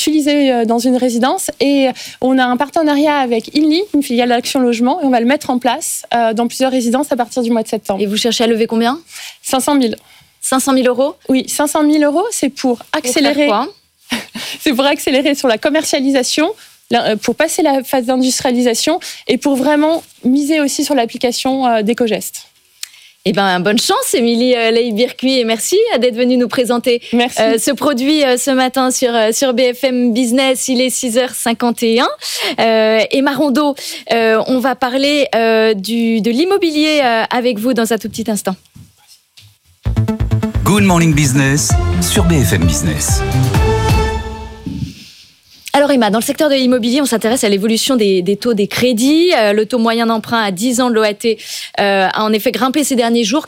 utilisé dans une résidence et on a un partenariat avec Inly, une filiale d'Action Logement, et on va le mettre en place dans plusieurs résidences à partir du mois de septembre. Et vous cherchez à lever combien ? 500 000. 500 000 euros ? Oui, 500 000 euros, c'est pour accélérer. Pour faire quoi ? C'est pour accélérer sur la commercialisation, pour passer la phase d'industrialisation et pour vraiment miser aussi sur l'application d'éco-gestes. Eh ben, bonne chance, Émilie Leï-Bircuit, et merci d'être venue nous présenter ce produit ce matin sur BFM Business. Il est 6h51. Emma Rondeau, on va parler de l'immobilier avec vous dans un tout petit instant. Good Morning Business sur BFM Business. Alors Emma, dans le secteur de l'immobilier, on s'intéresse à l'évolution des taux des crédits. Le taux moyen d'emprunt à 10 ans de l'OAT a en effet grimpé ces derniers jours,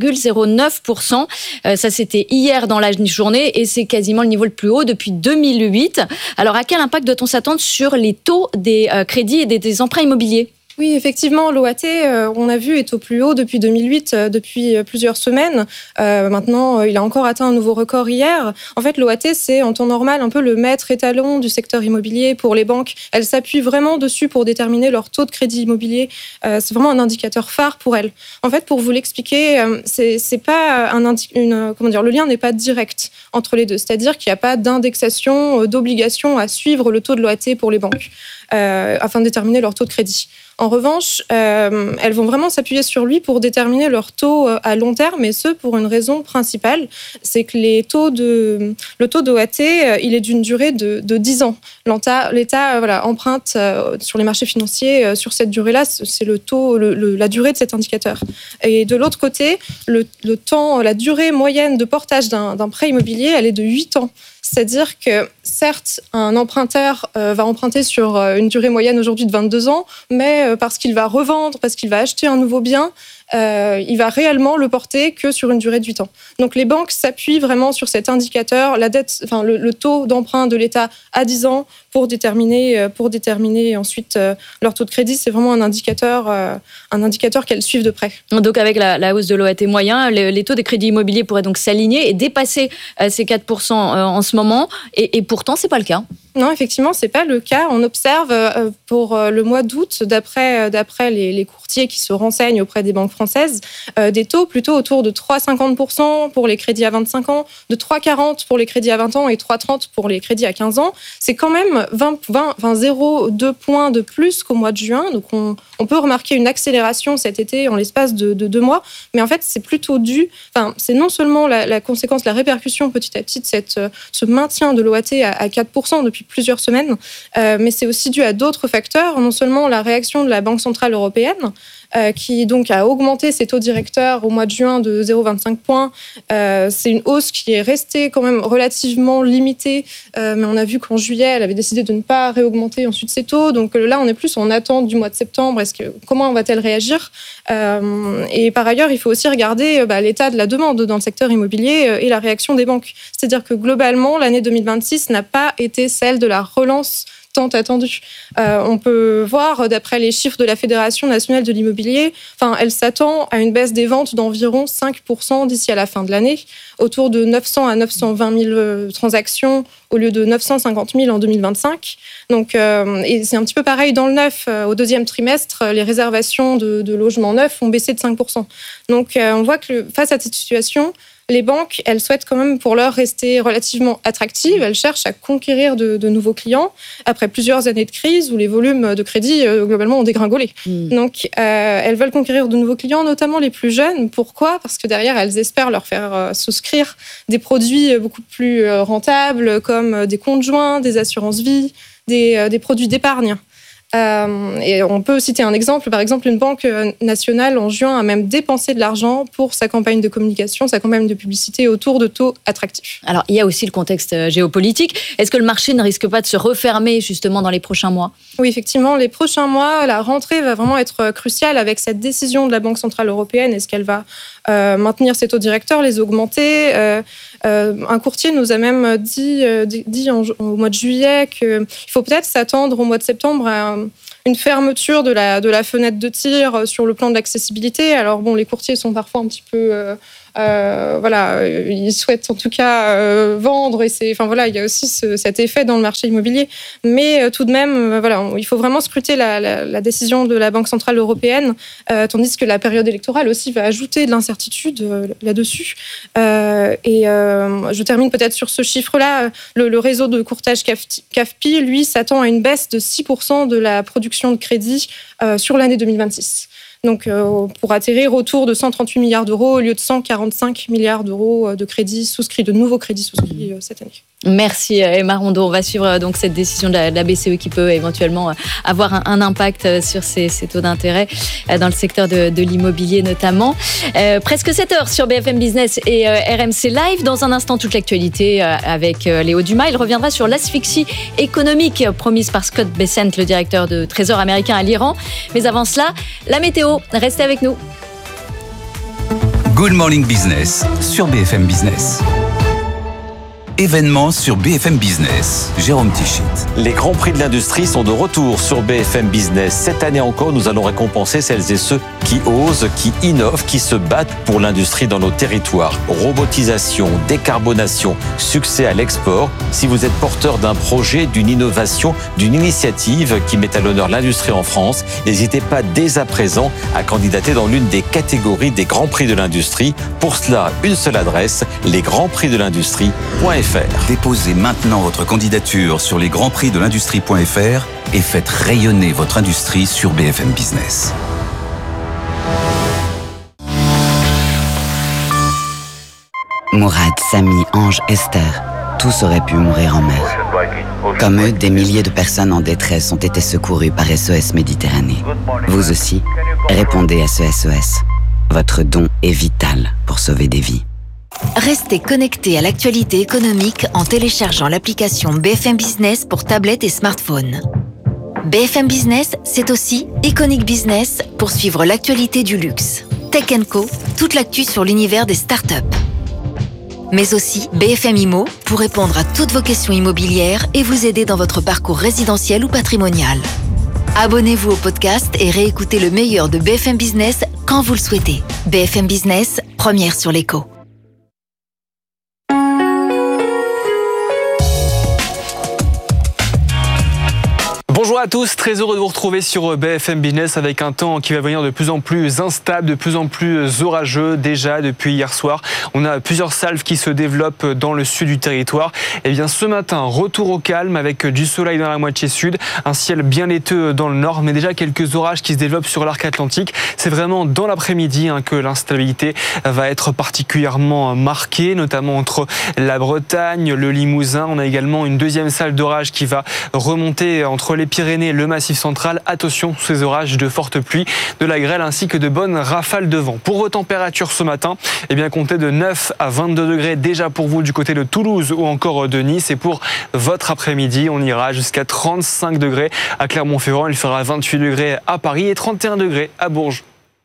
4,09%. Ça, c'était hier dans la journée et c'est quasiment le niveau le plus haut depuis 2008. Alors, à quel impact doit-on s'attendre sur les taux des crédits et des emprunts immobiliers ? Oui, effectivement, l'OAT, on a vu, est au plus haut depuis 2008, depuis plusieurs semaines. Maintenant, il a encore atteint un nouveau record hier. En fait, l'OAT, c'est en temps normal un peu le maître étalon du secteur immobilier pour les banques. Elles s'appuient vraiment dessus pour déterminer leur taux de crédit immobilier. C'est vraiment un indicateur phare pour elles. En fait, pour vous l'expliquer, c'est pas le lien n'est pas direct entre les deux. C'est-à-dire qu'il n'y a pas d'indexation, d'obligation à suivre le taux de l'OAT pour les banques afin de déterminer leur taux de crédit. En revanche, elles vont vraiment s'appuyer sur lui pour déterminer leur taux à long terme, et ce pour une raison principale, c'est que le taux d'OAT, il est d'une durée de 10 ans. L'État emprunte sur les marchés financiers sur cette durée-là, c'est le taux, la durée de cet indicateur. Et de l'autre côté, la durée moyenne de portage d'un prêt immobilier, elle est de 8 ans. C'est-à-dire que, certes, un emprunteur va emprunter sur une durée moyenne aujourd'hui de 22 ans, mais parce qu'il va revendre, parce qu'il va acheter un nouveau bien, il va réellement le porter que sur une durée de 8 ans. Donc les banques s'appuient vraiment sur cet indicateur, le taux d'emprunt de l'État à 10 ans pour déterminer ensuite leur taux de crédit. C'est vraiment un indicateur qu'elles suivent de près. Donc avec la hausse de l'OAT moyen, les taux de crédit immobilier pourraient donc s'aligner et dépasser ces 4% en ce moment. Et pourtant, c'est pas le cas. Non, effectivement, c'est pas le cas. On observe pour le mois d'août, d'après les courtiers qui se renseignent auprès des banques françaises, des taux plutôt autour de 3,50% pour les crédits à 25 ans, de 3,40% pour les crédits à 20 ans et 3,30% pour les crédits à 15 ans. C'est quand même 0,2 points de plus qu'au mois de juin. Donc on peut remarquer une accélération cet été en l'espace de 2 mois. Mais en fait, c'est plutôt c'est non seulement la conséquence, la répercussion petit à petit de ce maintien de l'OAT à 4% depuis plusieurs semaines, mais c'est aussi dû à d'autres facteurs, non seulement la réaction de la Banque centrale européenne, qui donc a augmenté ses taux directeurs au mois de juin de 0,25 points. C'est une hausse qui est restée quand même relativement limitée, mais on a vu qu'en juillet, elle avait décidé de ne pas réaugmenter ensuite ses taux. Donc là, on est plus en attente du mois de septembre. Comment va-t-elle réagir ? Et par ailleurs, il faut aussi regarder l'état de la demande dans le secteur immobilier et la réaction des banques. C'est-à-dire que globalement, l'année 2026 n'a pas été celle de la relance tant attendue. On peut voir, d'après les chiffres de la Fédération nationale de l'immobilier, elle s'attend à une baisse des ventes d'environ 5% d'ici à la fin de l'année, autour de 900 à 920 000 transactions au lieu de 950 000 en 2025. Donc, et c'est un petit peu pareil dans le neuf. Au deuxième trimestre, les réservations de logements neufs ont baissé de 5%. Donc, on voit que face à cette situation, les banques, elles souhaitent quand même pour l'heure rester relativement attractives. Elles cherchent à conquérir de nouveaux clients après plusieurs années de crise où les volumes de crédit globalement ont dégringolé. Donc, elles veulent conquérir de nouveaux clients, notamment les plus jeunes. Pourquoi ? Parce que derrière, elles espèrent leur faire souscrire des produits beaucoup plus rentables comme des comptes joints, des assurances-vie, des produits d'épargne. Et on peut citer un exemple. Par exemple, une banque nationale en juin a même dépensé de l'argent pour sa campagne de communication, sa campagne de publicité autour de taux attractifs. Alors, il y a aussi le contexte géopolitique. Est-ce que le marché ne risque pas de se refermer justement dans les prochains mois ? Oui, effectivement, les prochains mois, la rentrée va vraiment être cruciale avec cette décision de la Banque centrale européenne. Est-ce qu'elle va maintenir ses taux directeurs, les augmenter ? Un courtier nous a même dit au mois de juillet qu'il faut peut-être s'attendre au mois de septembre à une fermeture de la fenêtre de tir sur le plan de l'accessibilité. Alors bon, les courtiers sont parfois un petit peu Ils souhaitent en tout cas vendre et il y a aussi cet effet dans le marché immobilier. Mais tout de même, il faut vraiment scruter la décision de la Banque centrale européenne, tandis que la période électorale aussi va ajouter de l'incertitude là-dessus. Je termine peut-être sur ce chiffre-là. Le réseau de courtage CAFPI, lui, s'attend à une baisse de 6% de la production de crédit sur l'année 2026. Donc, pour atterrir autour de 138 milliards d'euros au lieu de 145 milliards d'euros de nouveaux crédits souscrits cette année. Merci Emma Rondeau. On va suivre donc cette décision de la BCE qui peut éventuellement avoir un impact sur ces taux d'intérêt dans le secteur de l'immobilier notamment. Presque 7h sur BFM Business et RMC Live. Dans un instant, toute l'actualité avec Léo Dumas. Il reviendra sur l'asphyxie économique promise par Scott Bessent, le directeur de Trésor américain à l'Iran. Mais avant cela, la météo. Restez avec nous. Good Morning Business sur BFM Business. Événements sur BFM Business. Jérôme Tichit. Les grands prix de l'industrie sont de retour sur BFM Business. Cette année encore, nous allons récompenser celles et ceux qui osent, qui innovent, qui se battent pour l'industrie dans nos territoires. Robotisation, décarbonation, succès à l'export. Si vous êtes porteur d'un projet, d'une innovation, d'une initiative qui met à l'honneur l'industrie en France, n'hésitez pas dès à présent à candidater dans l'une des catégories des grands prix de l'industrie. Pour cela, une seule adresse, lesgrandsprixdelindustrie.fr. Déposez maintenant votre candidature sur lesgrandsprixdelindustrie.fr et faites rayonner votre industrie sur BFM Business. Mourad, Samy, Ange, Esther, tous auraient pu mourir en mer. Comme eux, des milliers de personnes en détresse ont été secourues par SOS Méditerranée. Vous aussi, répondez à ce SOS. Votre don est vital pour sauver des vies. Restez connectés à l'actualité économique en téléchargeant l'application BFM Business pour tablette et smartphone. BFM Business, c'est aussi Iconic Business pour suivre l'actualité du luxe. Tech & Co, toute l'actu sur l'univers des startups. Mais aussi BFM Immo pour répondre à toutes vos questions immobilières et vous aider dans votre parcours résidentiel ou patrimonial. Abonnez-vous au podcast et réécoutez le meilleur de BFM Business quand vous le souhaitez. BFM Business, première sur l'écho. Bonjour à tous, très heureux de vous retrouver sur BFM Business avec un temps qui va venir de plus en plus instable, de plus en plus orageux. Déjà depuis hier soir, on a plusieurs salves qui se développent dans le sud du territoire. Et bien ce matin, retour au calme avec du soleil dans la moitié sud, un ciel bien laiteux dans le nord, mais déjà quelques orages qui se développent sur l'arc atlantique. C'est vraiment dans l'après-midi que l'instabilité va être particulièrement marquée, notamment entre la Bretagne, le Limousin. On a également une deuxième salve d'orage qui va remonter entre les Pyrénées, le Massif central. Attention, ces orages de fortes pluies, de la grêle ainsi que de bonnes rafales de vent. Pour vos températures ce matin, comptez de 9 à 22 degrés déjà pour vous du côté de Toulouse ou encore de Nice. Et pour votre après-midi, on ira jusqu'à 35 degrés à Clermont-Ferrand. Il fera 28 degrés à Paris et 31 degrés à Bourges.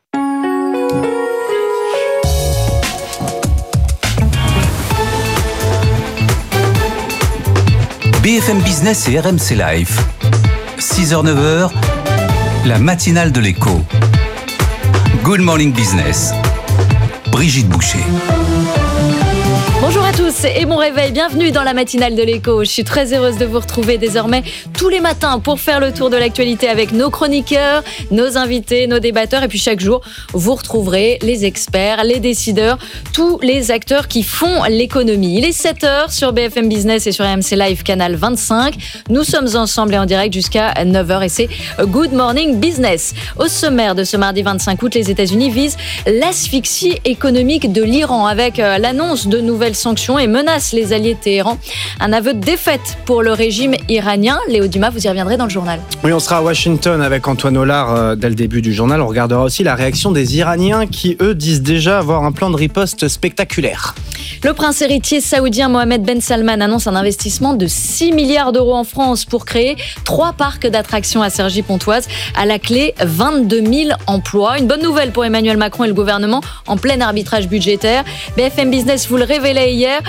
BFM Business et RMC Live. 6h-9h, la matinale de l'écho. Good Morning Business. Brigitte Boucher. Bonjour à tous et bon réveil, bienvenue dans la matinale de l'écho. Je suis très heureuse de vous retrouver désormais tous les matins pour faire le tour de l'actualité avec nos chroniqueurs, nos invités, nos débatteurs. Et puis chaque jour, vous retrouverez les experts, les décideurs, tous les acteurs qui font l'économie. Il est 7h sur BFM Business et sur RMC Live canal 25. Nous sommes ensemble et en direct jusqu'à 9h et c'est Good Morning Business. Au sommaire de ce mardi 25 août, les États-Unis visent l'asphyxie économique de l'Iran avec l'annonce de nouvelles sanctions et menacent les alliés de Téhéran. Un aveu de défaite pour le régime iranien. Léo Dumas, vous y reviendrez dans le journal. Oui, on sera à Washington avec Antoine Hollard dès le début du journal. On regardera aussi la réaction des Iraniens qui, eux, disent déjà avoir un plan de riposte spectaculaire. Le prince héritier saoudien Mohammed Ben Salman annonce un investissement de 6 milliards d'euros en France pour créer 3 parcs d'attractions à Cergy-Pontoise. À la clé, 22 000 emplois. Une bonne nouvelle pour Emmanuel Macron et le gouvernement en plein arbitrage budgétaire. BFM Business vous le révélait hier,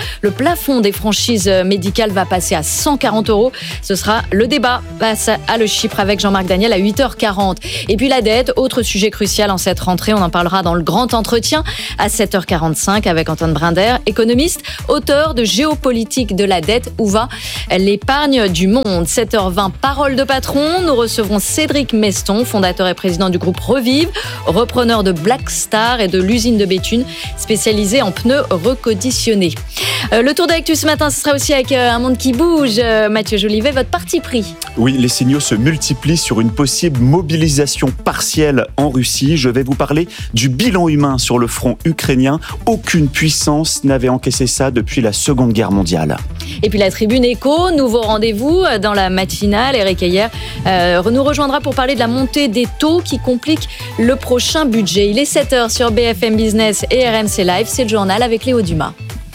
le plafond des franchises médicales va passer à 140 €. Ce sera le débat face à le Chypre avec Jean-Marc Daniel à 8h40. Et puis la dette, autre sujet crucial en cette rentrée. On en parlera dans le grand entretien à 7h45 avec Antoine Brinder, économiste, auteur de Géopolitique de la dette. Où va l'épargne du monde? 7h20, parole de patron. Nous recevrons Cédric Meston, fondateur et président du groupe Revive, repreneur de Black Star et de l'usine de Béthune, spécialisée en pneus reconditionnés. Le tour d'actu ce matin, ce sera aussi avec un monde qui bouge. Mathieu Jolivet, votre parti pris. Oui, les signaux se multiplient sur une possible mobilisation partielle en Russie. Je vais vous parler du bilan humain sur le front ukrainien. Aucune puissance n'avait encaissé ça depuis la Seconde Guerre mondiale. Et puis la Tribune Éco, nouveau rendez-vous dans la matinale. Eric Heyer nous rejoindra pour parler de la montée des taux qui complique le prochain budget. Il est 7h sur BFM Business et RMC Live. C'est le journal avec Léo Dumas.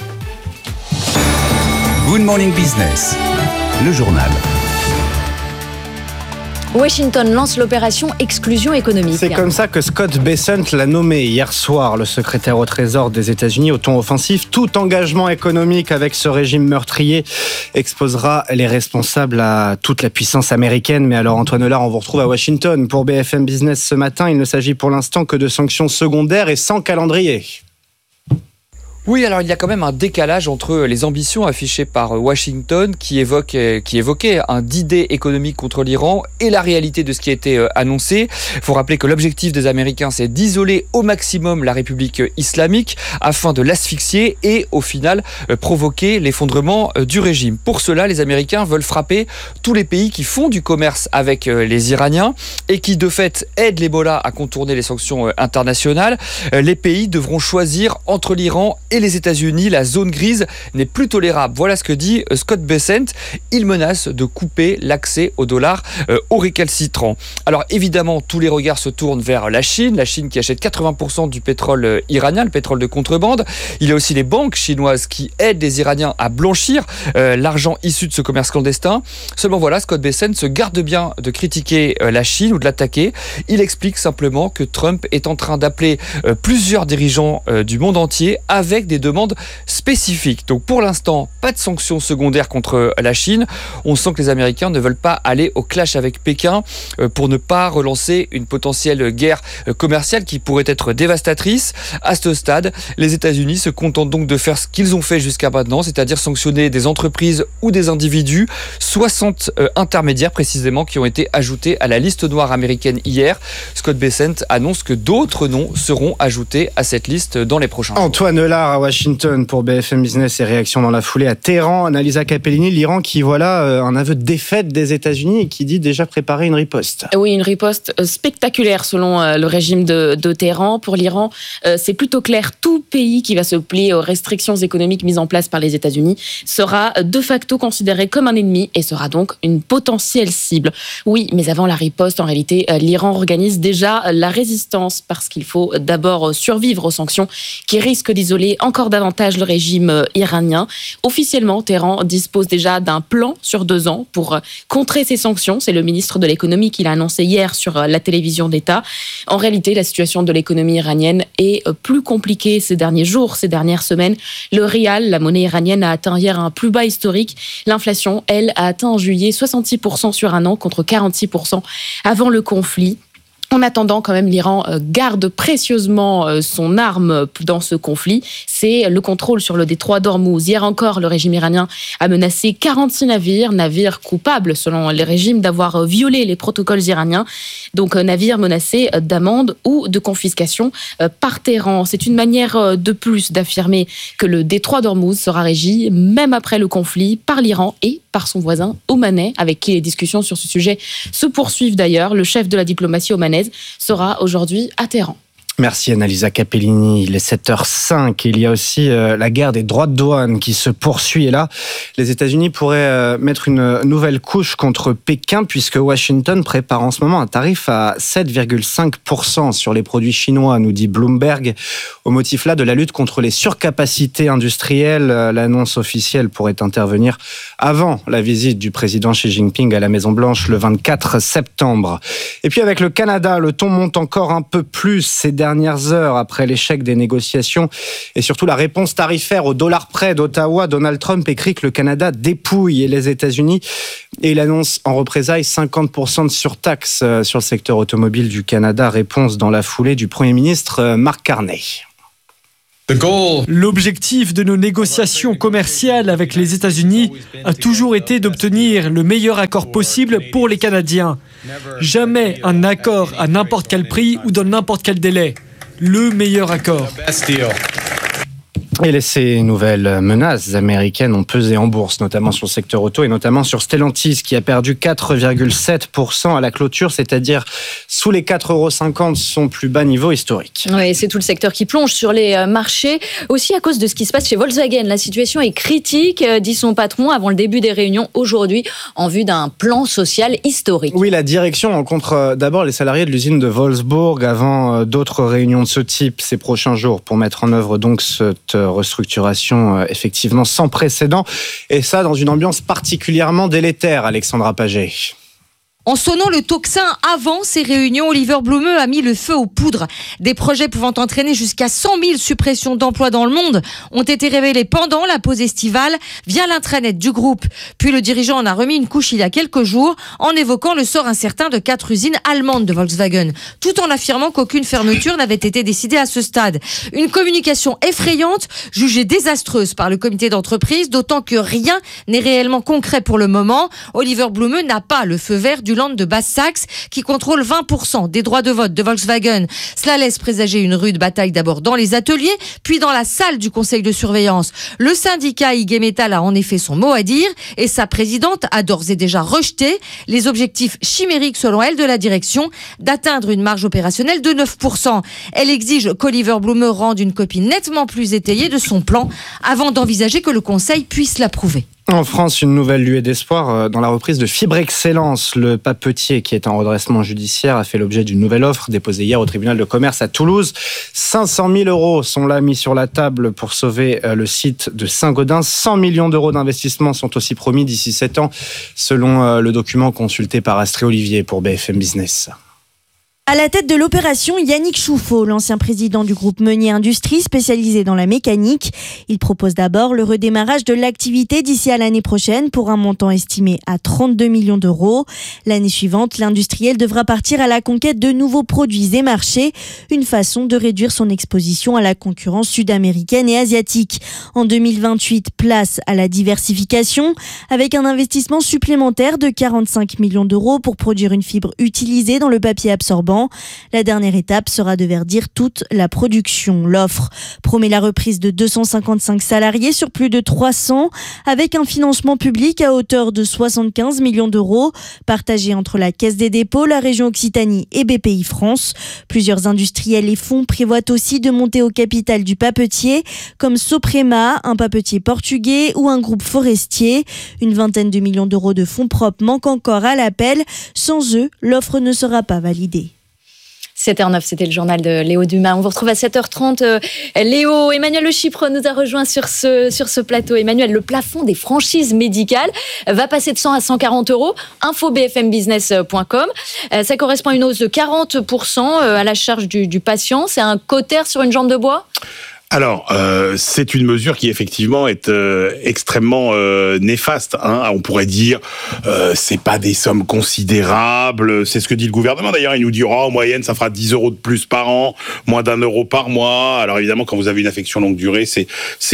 Good Morning Business, le journal. Washington lance l'opération exclusion économique. C'est comme ça que Scott Bessent l'a nommé hier soir, le secrétaire au Trésor des États-Unis, au ton offensif. Tout engagement économique avec ce régime meurtrier exposera les responsables à toute la puissance américaine. Mais alors Antoine Hollard, on vous retrouve à Washington pour BFM Business ce matin. Il ne s'agit pour l'instant que de sanctions secondaires et sans calendrier. Oui, alors il y a quand même un décalage entre les ambitions affichées par Washington qui évoquait un D-Day économique contre l'Iran et la réalité de ce qui a été annoncé. Il faut rappeler que l'objectif des Américains, c'est d'isoler au maximum la République islamique afin de l'asphyxier et au final provoquer l'effondrement du régime. Pour cela, les Américains veulent frapper tous les pays qui font du commerce avec les Iraniens et qui de fait aident l'Ebola à contourner les sanctions internationales. Les pays devront choisir entre l'Iran et les États-Unis. La zone grise n'est plus tolérable. Voilà ce que dit Scott Bessent. Il menace de couper l'accès au dollar aux récalcitrants. Alors évidemment, tous les regards se tournent vers la Chine qui achète 80% du pétrole iranien, le pétrole de contrebande. Il y a aussi les banques chinoises qui aident les Iraniens à blanchir l'argent issu de ce commerce clandestin. Seulement voilà, Scott Bessent se garde bien de critiquer la Chine ou de l'attaquer. Il explique simplement que Trump est en train d'appeler plusieurs dirigeants du monde entier avec des demandes spécifiques. Donc pour l'instant, pas de sanctions secondaires contre la Chine. On sent que les Américains ne veulent pas aller au clash avec Pékin pour ne pas relancer une potentielle guerre commerciale qui pourrait être dévastatrice. À ce stade, les États-Unis se contentent donc de faire ce qu'ils ont fait jusqu'à maintenant, c'est-à-dire sanctionner des entreprises ou des individus. 60 intermédiaires précisément qui ont été ajoutés à la liste noire américaine hier. Scott Bessent annonce que d'autres noms seront ajoutés à cette liste dans les prochains jours. Antoine Hollard à Washington pour BFM Business et réaction dans la foulée à Téhéran. Annalisa Capellini, l'Iran qui un aveu de défaite des États-Unis et qui dit déjà préparer une riposte. Oui, une riposte spectaculaire selon le régime de Téhéran. Pour l'Iran, c'est plutôt clair. Tout pays qui va se plier aux restrictions économiques mises en place par les États-Unis sera de facto considéré comme un ennemi et sera donc une potentielle cible. Oui, mais avant la riposte, en réalité, l'Iran organise déjà la résistance parce qu'il faut d'abord survivre aux sanctions qui risquent d'isoler encore davantage le régime iranien. Officiellement, Téhéran dispose déjà d'un plan sur 2 ans pour contrer ces sanctions. C'est le ministre de l'économie qui l'a annoncé hier sur la télévision d'État. En réalité, la situation de l'économie iranienne est plus compliquée ces derniers jours, ces dernières semaines. Le rial, la monnaie iranienne, a atteint hier un plus bas historique. L'inflation, elle, a atteint en juillet 66% sur un an contre 46% avant le conflit. En attendant, quand même, l'Iran garde précieusement son arme dans ce conflit. C'est le contrôle sur le détroit d'Ormuz. Hier encore, le régime iranien a menacé 46 navires coupables, selon les régimes, d'avoir violé les protocoles iraniens. Donc, navires menacés d'amende ou de confiscation par Téhéran. C'est une manière de plus d'affirmer que le détroit d'Ormuz sera régi, même après le conflit, par l'Iran et par son voisin omanais, avec qui les discussions sur ce sujet se poursuivent d'ailleurs. Le chef de la diplomatie omanaise sera aujourd'hui à Téhéran. Merci Annalisa Capellini, il est 7h05. Il y a aussi la guerre des droits de douane qui se poursuit. Et là, les États-Unis pourraient mettre une nouvelle couche contre Pékin puisque Washington prépare en ce moment un tarif à 7,5% sur les produits chinois, nous dit Bloomberg. Au motif là de la lutte contre les surcapacités industrielles, l'annonce officielle pourrait intervenir avant la visite du président Xi Jinping à la Maison-Blanche le 24 septembre. Et puis avec le Canada, le ton monte encore un peu plus ces derniers dernières heures après l'échec des négociations et surtout la réponse tarifaire au dollar près d'Ottawa, Donald Trump écrit que le Canada dépouille les États-Unis et il annonce en représailles 50% de surtaxe sur le secteur automobile du Canada. Réponse dans la foulée du Premier ministre Mark Carney. L'objectif de nos négociations commerciales avec les États-Unis a toujours été d'obtenir le meilleur accord possible pour les Canadiens. Jamais un accord à n'importe quel prix ou dans n'importe quel délai. Le meilleur accord. Et ces nouvelles menaces américaines ont pesé en bourse, notamment sur le secteur auto et notamment sur Stellantis qui a perdu 4,7% à la clôture, c'est-à-dire sous les 4,50 €, son plus bas niveau historique. Oui, c'est tout le secteur qui plonge sur les marchés, aussi à cause de ce qui se passe chez Volkswagen. La situation est critique, dit son patron avant le début des réunions aujourd'hui, en vue d'un plan social historique. Oui, la direction rencontre d'abord les salariés de l'usine de Wolfsburg avant d'autres réunions de ce type ces prochains jours pour mettre en œuvre donc cette restructuration effectivement sans précédent. Et ça, dans une ambiance particulièrement délétère, Alexandra Paget. En sonnant le tocsin avant ces réunions, Oliver Blume a mis le feu aux poudres. Des projets pouvant entraîner jusqu'à 100 000 suppressions d'emplois dans le monde ont été révélés pendant la pause estivale via l'intranet du groupe. Puis le dirigeant en a remis une couche il y a quelques jours en évoquant le sort incertain de 4 usines allemandes de Volkswagen, tout en affirmant qu'aucune fermeture n'avait été décidée à ce stade. Une communication effrayante, jugée désastreuse par le comité d'entreprise, d'autant que rien n'est réellement concret pour le moment. Oliver Blume n'a pas le feu vert du Land de Basse-Saxe qui contrôle 20% des droits de vote de Volkswagen. Cela laisse présager une rude bataille d'abord dans les ateliers, puis dans la salle du conseil de surveillance. Le syndicat IG Metall a en effet son mot à dire et sa présidente a d'ores et déjà rejeté les objectifs chimériques selon elle de la direction d'atteindre une marge opérationnelle de 9%. Elle exige qu'Oliver Blume rende une copie nettement plus étayée de son plan avant d'envisager que le conseil puisse l'approuver. En France, une nouvelle luée d'espoir dans la reprise de Fibre Excellence. Le papetier, qui est en redressement judiciaire, a fait l'objet d'une nouvelle offre déposée hier au tribunal de commerce à Toulouse. 500 000 € sont là mis sur la table pour sauver le site de Saint-Gaudens. 100 millions d'euros d'investissement sont aussi promis d'ici 7 ans, selon le document consulté par Astrid Olivier pour BFM Business. À la tête de l'opération, Yannick Chouffaut, l'ancien président du groupe Meunier Industries spécialisé dans la mécanique. Il propose d'abord le redémarrage de l'activité d'ici à l'année prochaine pour un montant estimé à 32 millions d'euros. L'année suivante, l'industriel devra partir à la conquête de nouveaux produits et marchés, une façon de réduire son exposition à la concurrence sud-américaine et asiatique. En 2028, place à la diversification avec un investissement supplémentaire de 45 millions d'euros pour produire une fibre utilisée dans le papier absorbant. La dernière étape sera de verdir toute la production. L'offre promet la reprise de 255 salariés sur plus de 300 avec un financement public à hauteur de 75 millions d'euros partagé entre la Caisse des dépôts, la région Occitanie et BPI France. Plusieurs industriels et fonds prévoient aussi de monter au capital du papetier comme Soprema, un papetier portugais ou un groupe forestier. Une vingtaine de millions d'euros de fonds propres manquent encore à l'appel. Sans eux, l'offre ne sera pas validée. 7h09, c'était le journal de Léo Dumas. On vous retrouve à 7h30. Léo, Emmanuel Le Chypre nous a rejoint sur ce plateau. Emmanuel, le plafond des franchises médicales va passer de 100 à 140 €. Info bfmbbusiness.com. Ça correspond à une hausse de 40% à la charge du patient. C'est un cautère sur une jambe de bois ? Alors, c'est une mesure qui effectivement est extrêmement néfaste. On pourrait dire, c'est pas des sommes considérables. C'est ce que dit le gouvernement. D'ailleurs, il nous dit, en moyenne, ça fera 10 € de plus par an, moins d'1 € par mois. Alors évidemment, quand vous avez une affection longue durée, c'est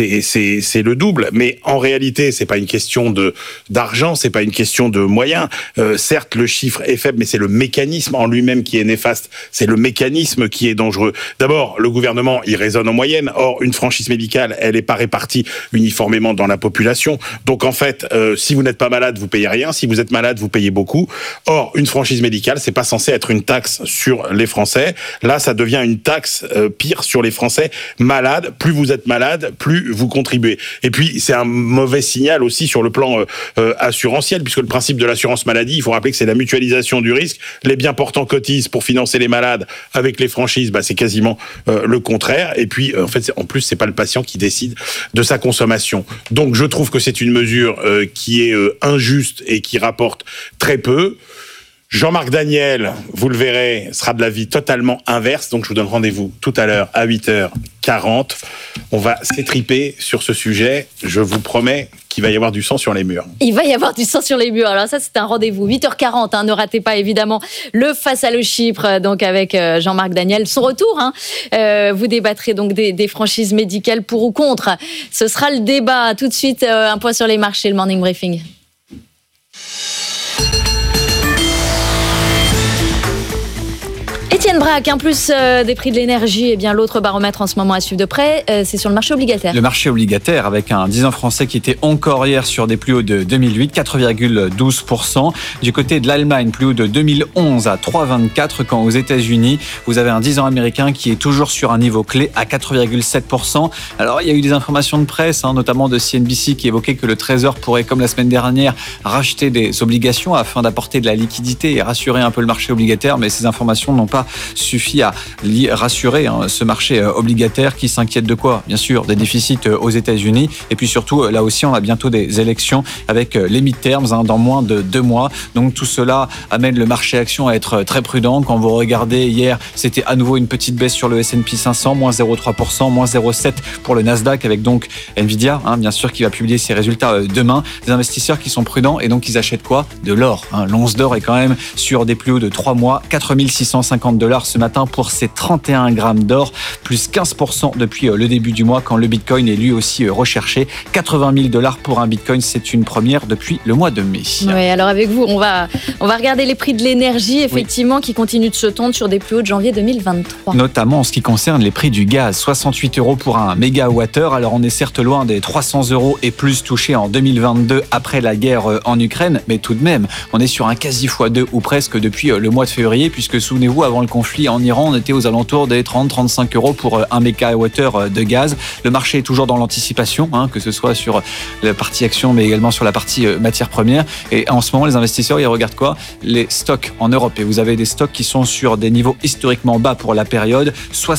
le double. Mais en réalité, c'est pas une question d'argent, c'est pas une question de moyens. Certes, le chiffre est faible, mais c'est le mécanisme en lui-même qui est néfaste. C'est le mécanisme qui est dangereux. D'abord, le gouvernement, il raisonne en moyenne. Or, une franchise médicale, elle n'est pas répartie uniformément dans la population. Donc, en fait, si vous n'êtes pas malade, vous payez rien. Si vous êtes malade, vous payez beaucoup. Or, une franchise médicale, c'est pas censé être une taxe sur les Français. Là, ça devient une taxe pire sur les Français malades. Plus vous êtes malade, plus vous contribuez. Et puis, c'est un mauvais signal aussi sur le plan assurantiel, puisque le principe de l'assurance maladie, il faut rappeler que c'est la mutualisation du risque. Les bien portants cotisent pour financer les malades. Avec les franchises, c'est quasiment le contraire. Et puis, en fait, en plus, c'est pas le patient qui décide de sa consommation. Donc, je trouve que c'est une mesure qui est injuste et qui rapporte très peu. Jean-Marc Daniel, vous le verrez, sera de l'avis totalement inverse. Donc, je vous donne rendez-vous tout à l'heure à 8h40. On va s'étriper sur ce sujet. Je vous promets qu'il va y avoir du sang sur les murs. Il va y avoir du sang sur les murs. Alors ça, c'est un rendez-vous. 8h40, ne ratez pas évidemment le Face à le Chypre, donc avec Jean-Marc Daniel. Son retour, vous débattrez donc des franchises médicales pour ou contre. Ce sera le débat. Tout de suite, un point sur les marchés, le Morning Briefing. Étienne Braque, plus des prix de l'énergie, et bien l'autre baromètre en ce moment à suivre de près, c'est sur le marché obligataire. Le marché obligataire avec un 10 ans français qui était encore hier sur des plus hauts de 2008, 4,12%. Du côté de l'Allemagne, plus haut de 2011 à 3,24%, quand aux États-Unis, vous avez un 10 ans américain qui est toujours sur un niveau clé à 4,7%. Alors il y a eu des informations de presse, notamment de CNBC, qui évoquaient que le Trésor pourrait, comme la semaine dernière, racheter des obligations afin d'apporter de la liquidité et rassurer un peu le marché obligataire, mais ces informations n'ont pas suffit à rassurer ce marché obligataire qui s'inquiète de quoi ? Bien sûr, des déficits aux États-Unis, et puis surtout, là aussi, on a bientôt des élections avec les midterms dans moins de 2 mois. Donc tout cela amène le marché action à être très prudent. Quand vous regardez hier, c'était à nouveau une petite baisse sur le S&P 500, moins 0,3%, moins 0,7% pour le Nasdaq, avec donc Nvidia, bien sûr, qui va publier ses résultats demain. Des investisseurs qui sont prudents et donc ils achètent quoi ? De l'or. L'once d'or est quand même sur des plus hauts de 3 mois, 4650 $ ce matin pour ces 31 grammes d'or, plus 15% depuis le début du mois, quand le Bitcoin est lui aussi recherché. 80 000 $ pour un Bitcoin, c'est une première depuis le mois de mai. Oui, alors avec vous, on va regarder les prix de l'énergie, effectivement, qui continuent de se tendre sur des plus hauts de janvier 2023. Notamment en ce qui concerne les prix du gaz, 68 € pour un mégawattheure. Alors on est certes loin des 300 € et plus touchés en 2022 après la guerre en Ukraine, mais tout de même, on est sur un quasi x2 ou presque depuis le mois de février, puisque souvenez-vous, avant le conflit en Iran, on était aux alentours des 30-35 € pour un mégawattheure de gaz. Le marché est toujours dans l'anticipation, que ce soit sur la partie action, mais également sur la partie matières premières. Et en ce moment, les investisseurs, ils regardent quoi ? Les stocks en Europe. Et vous avez des stocks qui sont sur des niveaux historiquement bas pour la période,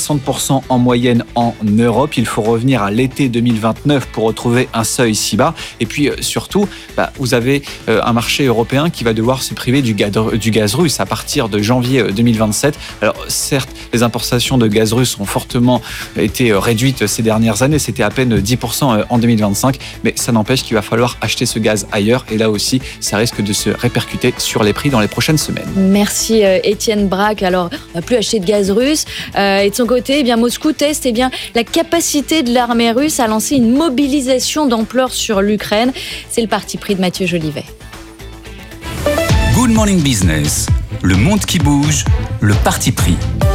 60% en moyenne en Europe. Il faut revenir à l'été 2029 pour retrouver un seuil si bas. Et puis surtout, vous avez un marché européen qui va devoir se priver du gaz russe à partir de janvier 2027. Alors certes, les importations de gaz russe ont fortement été réduites ces dernières années, c'était à peine 10% en 2025, mais ça n'empêche qu'il va falloir acheter ce gaz ailleurs, et là aussi, ça risque de se répercuter sur les prix dans les prochaines semaines. Merci Étienne Braque. Alors, on n'a plus acheté de gaz russe, et de son côté, Moscou teste la capacité de l'armée russe à lancer une mobilisation d'ampleur sur l'Ukraine. C'est le parti pris de Mathieu Jolivet. Good Morning Business, le monde qui bouge, le parti pris.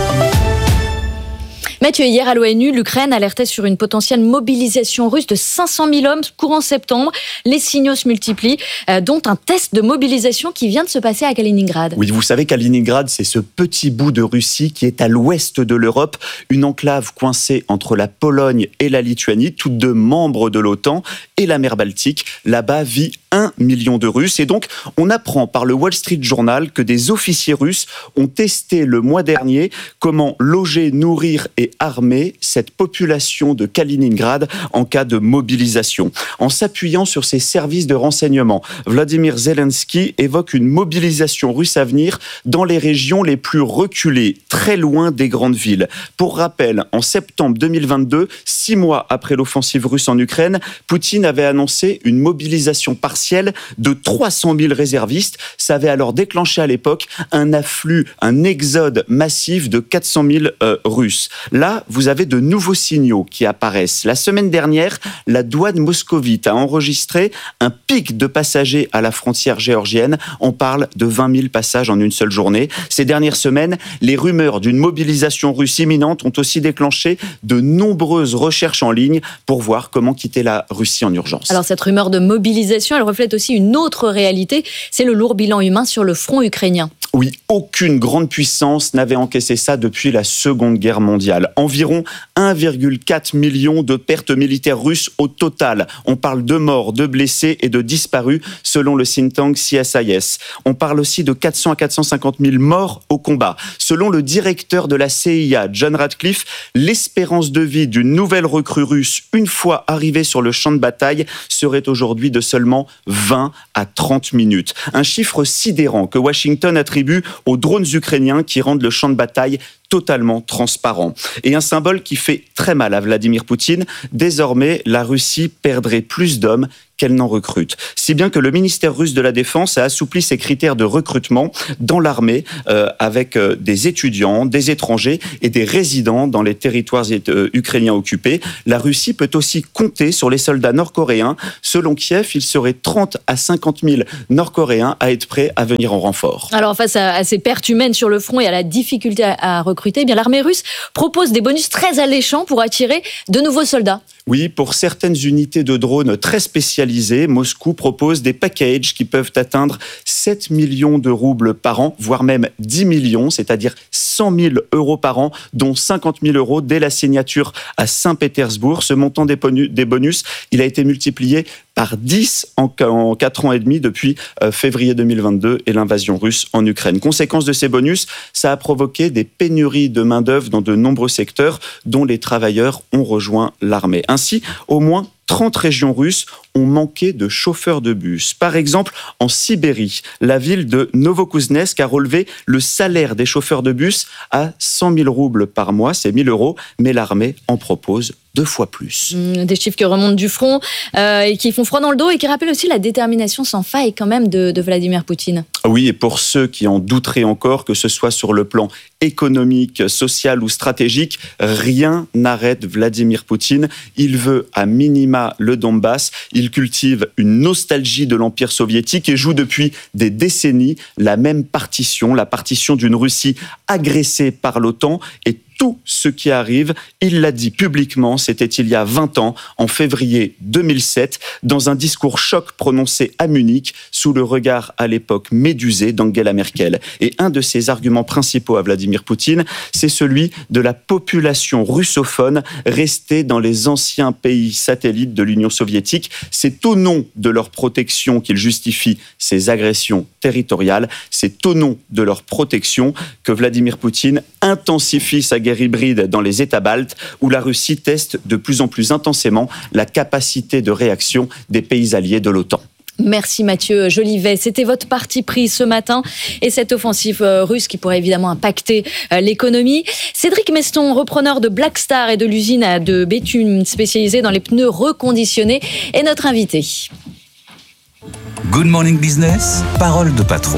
Mathieu, hier à l'ONU, l'Ukraine alertait sur une potentielle mobilisation russe de 500 000 hommes courant septembre. Les signaux se multiplient, dont un test de mobilisation qui vient de se passer à Kaliningrad. Oui, vous savez, Kaliningrad, c'est ce petit bout de Russie qui est à l'ouest de l'Europe, une enclave coincée entre la Pologne et la Lituanie, toutes deux membres de l'OTAN, et la mer Baltique. Là-bas vit 1 million de Russes. Et donc, on apprend par le Wall Street Journal que des officiers russes ont testé le mois dernier comment loger, nourrir et armer cette population de Kaliningrad en cas de mobilisation. En s'appuyant sur ses services de renseignement, Vladimir Zelensky évoque une mobilisation russe à venir dans les régions les plus reculées, très loin des grandes villes. Pour rappel, en septembre 2022, 6 mois après l'offensive russe en Ukraine, Poutine avait annoncé une mobilisation partielle de 300 000 réservistes. Ça avait alors déclenché à l'époque un afflux, un exode massif de 400 000 Russes. Là, vous avez de nouveaux signaux qui apparaissent. La semaine dernière, la douane moscovite a enregistré un pic de passagers à la frontière géorgienne. On parle de 20 000 passages en une seule journée. Ces dernières semaines, les rumeurs d'une mobilisation russe imminente ont aussi déclenché de nombreuses recherches en ligne pour voir comment quitter la Russie en urgence. Alors cette rumeur de mobilisation, elle reflète aussi une autre réalité, c'est le lourd bilan humain sur le front ukrainien. Oui, aucune grande puissance n'avait encaissé ça depuis la Seconde Guerre mondiale. Environ 1,4 million de pertes militaires russes au total. On parle de morts, de blessés et de disparus selon le think tank CSIS. On parle aussi de 400 à 450 000 morts au combat. Selon le directeur de la CIA, John Radcliffe, l'espérance de vie d'une nouvelle recrue russe, une fois arrivée sur le champ de bataille, serait aujourd'hui de seulement 20 à 30 minutes. Un chiffre sidérant que Washington attribue contribue aux drones ukrainiens qui rendent le champ de bataille totalement transparent. Et un symbole qui fait très mal à Vladimir Poutine, désormais la Russie perdrait plus d'hommes qu'elle n'en recrute. Si bien que le ministère russe de la Défense a assoupli ses critères de recrutement dans l'armée avec des étudiants, des étrangers et des résidents dans les territoires ukrainiens occupés. La Russie peut aussi compter sur les soldats nord-coréens. Selon Kiev, il serait 30 à 50 000 Nord-Coréens à être prêts à venir en renfort. Alors face à ces pertes humaines sur le front et à la difficulté à recruter, eh bien l'armée russe propose des bonus très alléchants pour attirer de nouveaux soldats. Oui, pour certaines unités de drones très spécialisées, Moscou propose des packages qui peuvent atteindre 7 millions de roubles par an, voire même 10 millions, c'est-à-dire 100 000 euros par an, dont 50 000 euros dès la signature à Saint-Pétersbourg. Ce montant des bonus, il a été multiplié par 10 en 4 ans et demi depuis février 2022 et l'invasion russe en Ukraine. Conséquence de ces bonus, ça a provoqué des pénuries de main-d'œuvre dans de nombreux secteurs dont les travailleurs ont rejoint l'armée. Ainsi, au moins 30 régions russes ont manqué de chauffeurs de bus. Par exemple, en Sibérie, la ville de Novokuznetsk a relevé le salaire des chauffeurs de bus à 100 000 roubles par mois, c'est 1 000 euros, mais l'armée en propose 2 fois plus. Des chiffres qui remontent du front et qui font froid dans le dos et qui rappellent aussi la détermination sans faille quand même de Vladimir Poutine. Oui, et pour ceux qui en douteraient encore, que ce soit sur le plan économique, social ou stratégique, rien n'arrête Vladimir Poutine. Il veut à minima le Donbass. Il cultive une nostalgie de l'Empire soviétique et joue depuis des décennies la même partition, la partition d'une Russie agressée par l'OTAN. Et tout ce qui arrive, il l'a dit publiquement, c'était il y a 20 ans, en février 2007, dans un discours choc prononcé à Munich, sous le regard à l'époque médusé d'Angela Merkel. Et un de ses arguments principaux à Vladimir Poutine, c'est celui de la population russophone restée dans les anciens pays satellites de l'Union soviétique. C'est au nom de leur protection qu'il justifie ces agressions territoriales. C'est au nom de leur protection que Vladimir Poutine intensifie sa guerre hybride dans les États baltes, où la Russie teste de plus en plus intensément la capacité de réaction des pays alliés de l'OTAN. Merci Mathieu Jolivet. C'était votre parti pris ce matin et cette offensive russe qui pourrait évidemment impacter l'économie. Cédric Meston, repreneur de Black Star et de l'usine de Béthune spécialisée dans les pneus reconditionnés, est notre invité. Good Morning Business, parole de patron.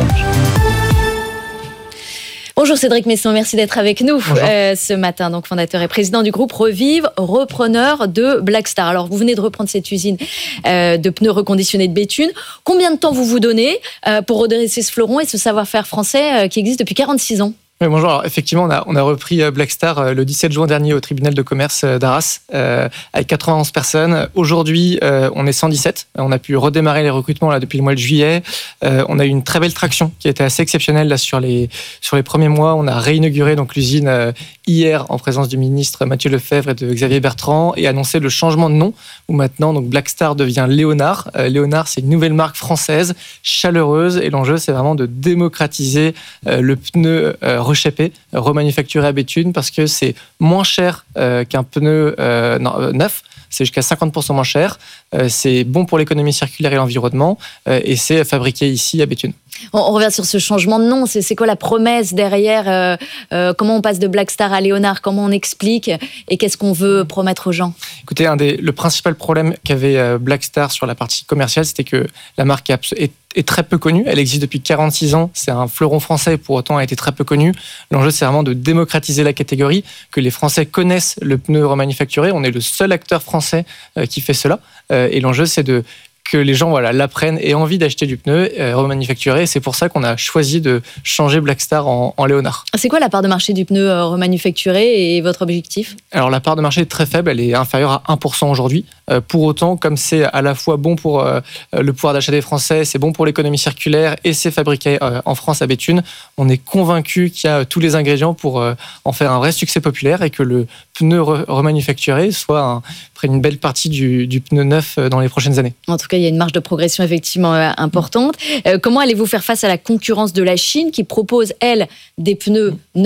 Bonjour Cédric Messon, merci d'être avec nous ce matin. Donc fondateur et président du groupe Revive, repreneur de Black Star. Alors vous venez de reprendre cette usine de pneus reconditionnés de Béthune. Combien de temps vous donnez pour redresser ce fleuron et ce savoir-faire français qui existe depuis 46 ans ? Oui, bonjour. Alors, effectivement, on a repris Black Star le 17 juin dernier au tribunal de commerce d'Arras avec 91 personnes. Aujourd'hui, on est 117. On a pu redémarrer les recrutements là, depuis le mois de juillet. On a eu une très belle traction qui a été assez exceptionnelle là, sur les premiers mois. On a réinauguré donc, l'usine hier en présence du ministre Mathieu Lefebvre et de Xavier Bertrand et annoncé le changement de nom où maintenant donc, Black Star devient Léonard. Léonard, c'est une nouvelle marque française, chaleureuse et l'enjeu, c'est vraiment de démocratiser le pneu rechapé, remanufacturé à Béthune parce que c'est moins cher qu'un pneu neuf. C'est jusqu'à 50% moins cher. C'est bon pour l'économie circulaire et l'environnement. Et c'est fabriqué ici à Béthune. On revient sur ce changement de nom. C'est quoi la promesse derrière comment on passe de Black Star à Léonard? Comment on explique? Et qu'est-ce qu'on veut promettre aux gens? Écoutez, le principal problème qu'avait Black Star sur la partie commerciale, c'était que la marque est très peu connue. Elle existe depuis 46 ans. C'est un fleuron français et pour autant a été très peu connue. L'enjeu, c'est vraiment de démocratiser la catégorie, que les Français connaissent le pneu remanufacturé. On est le seul acteur français qui fait cela. Et l'enjeu, c'est que les gens l'apprennent et aient envie d'acheter du pneu remanufacturé. C'est pour ça qu'on a choisi de changer Black Star en Léonard. C'est quoi la part de marché du pneu remanufacturé et votre objectif? Alors la part de marché est très faible, elle est inférieure à 1% aujourd'hui. Pour autant, comme c'est à la fois bon pour le pouvoir d'achat des Français, c'est bon pour l'économie circulaire et c'est fabriqué en France à Béthune, on est convaincu qu'il y a tous les ingrédients pour en faire un vrai succès populaire et que le pneu remanufacturé prenne une belle partie du pneu neuf dans les prochaines années. En tout cas, il y a une marge de progression effectivement importante. Comment allez-vous faire face à la concurrence de la Chine qui propose, elle, des pneus neufs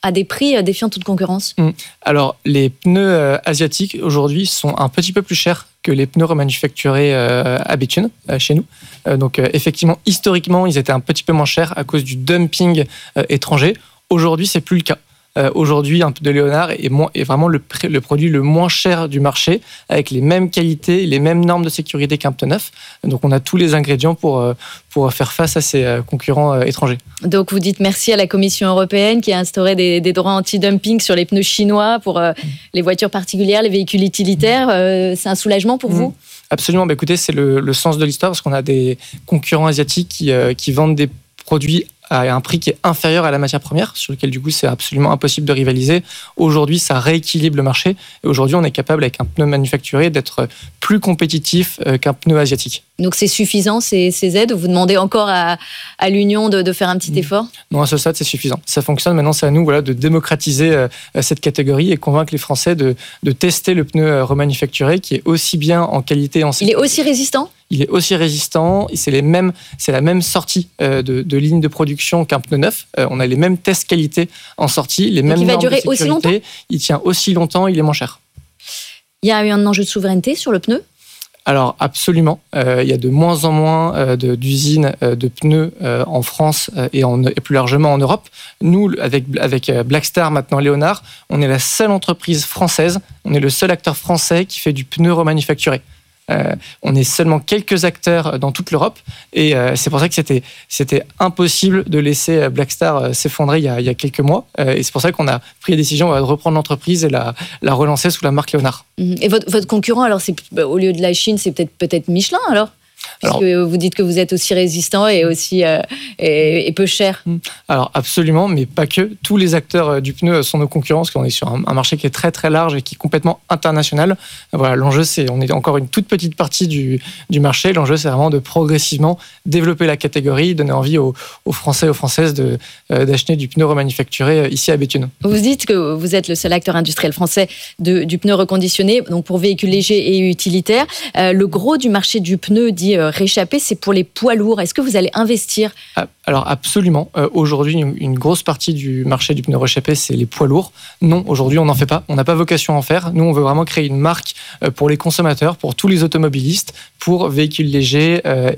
à des prix défiant toute concurrence? Alors, les pneus asiatiques, aujourd'hui, sont un petit peu plus chers que les pneus remanufacturés à Béthune, chez nous. Donc, effectivement, historiquement, ils étaient un petit peu moins chers à cause du dumping étranger. Aujourd'hui, c'est plus le cas. Aujourd'hui, un pneu Léonard est vraiment le produit le moins cher du marché, avec les mêmes qualités, les mêmes normes de sécurité qu'un pneu neuf. Donc, on a tous les ingrédients pour faire face à ces concurrents étrangers. Donc, vous dites merci à la Commission européenne qui a instauré des droits anti-dumping sur les pneus chinois pour les voitures particulières, les véhicules utilitaires. C'est un soulagement pour vous? Absolument. Écoutez, c'est le sens de l'histoire, parce qu'on a des concurrents asiatiques qui vendent des produits à un prix qui est inférieur à la matière première, sur lequel du coup c'est absolument impossible de rivaliser. Aujourd'hui, ça rééquilibre le marché, et aujourd'hui on est capable avec un pneu manufacturé d'être plus compétitif qu'un pneu asiatique. Donc c'est suffisant ces aides? Vous demandez encore à l'Union de faire un petit effort? Non, à ce stade c'est suffisant. Ça fonctionne. Maintenant c'est à nous de démocratiser cette catégorie et convaincre les Français de tester le pneu remanufacturé, qui est aussi bien en qualité et en sécurité. Il est aussi résistant? Il est aussi résistant, et c'est la même sortie de ligne de production qu'un pneu neuf. On a les mêmes tests qualité en sortie, les mêmes normes de sécurité. Il va durer aussi longtemps? Il tient aussi longtemps, il est moins cher. Il y a eu un enjeu de souveraineté sur le pneu? Alors absolument, il y a de moins en moins d'usines de pneus en France et plus largement en Europe. Nous, avec Blackstar, maintenant Léonard, on est la seule entreprise française, on est le seul acteur français qui fait du pneu remanufacturé. On est seulement quelques acteurs dans toute l'Europe, et c'est pour ça que c'était impossible de laisser Blackstar s'effondrer il y a quelques mois, et c'est pour ça qu'on a pris la décision de reprendre l'entreprise et la relancer sous la marque Léonard. Et votre concurrent, alors au lieu de la Chine, c'est peut-être Michelin alors? Puisque vous dites que vous êtes aussi résistant et aussi et peu cher. Alors absolument, mais pas que. Tous les acteurs du pneu sont nos concurrents, parce qu'on est sur un marché qui est très très large et qui est complètement international. Voilà, l'enjeu on est encore une toute petite partie du marché. L'enjeu c'est vraiment de progressivement développer la catégorie, donner envie aux Français et aux Françaises d'acheter du pneu remanufacturé ici à Béthune. Vous dites que vous êtes le seul acteur industriel français du pneu reconditionné, donc pour véhicules légers et utilitaires. Le gros du marché du pneu dit réchappé, c'est pour les poids lourds. Est-ce que vous allez investir? Alors absolument. Aujourd'hui, une grosse partie du marché du pneu réchappé, c'est les poids lourds. Non, aujourd'hui, on n'en fait pas. On n'a pas vocation à en faire. Nous, on veut vraiment créer une marque pour les consommateurs, pour tous les automobilistes, pour véhicules légers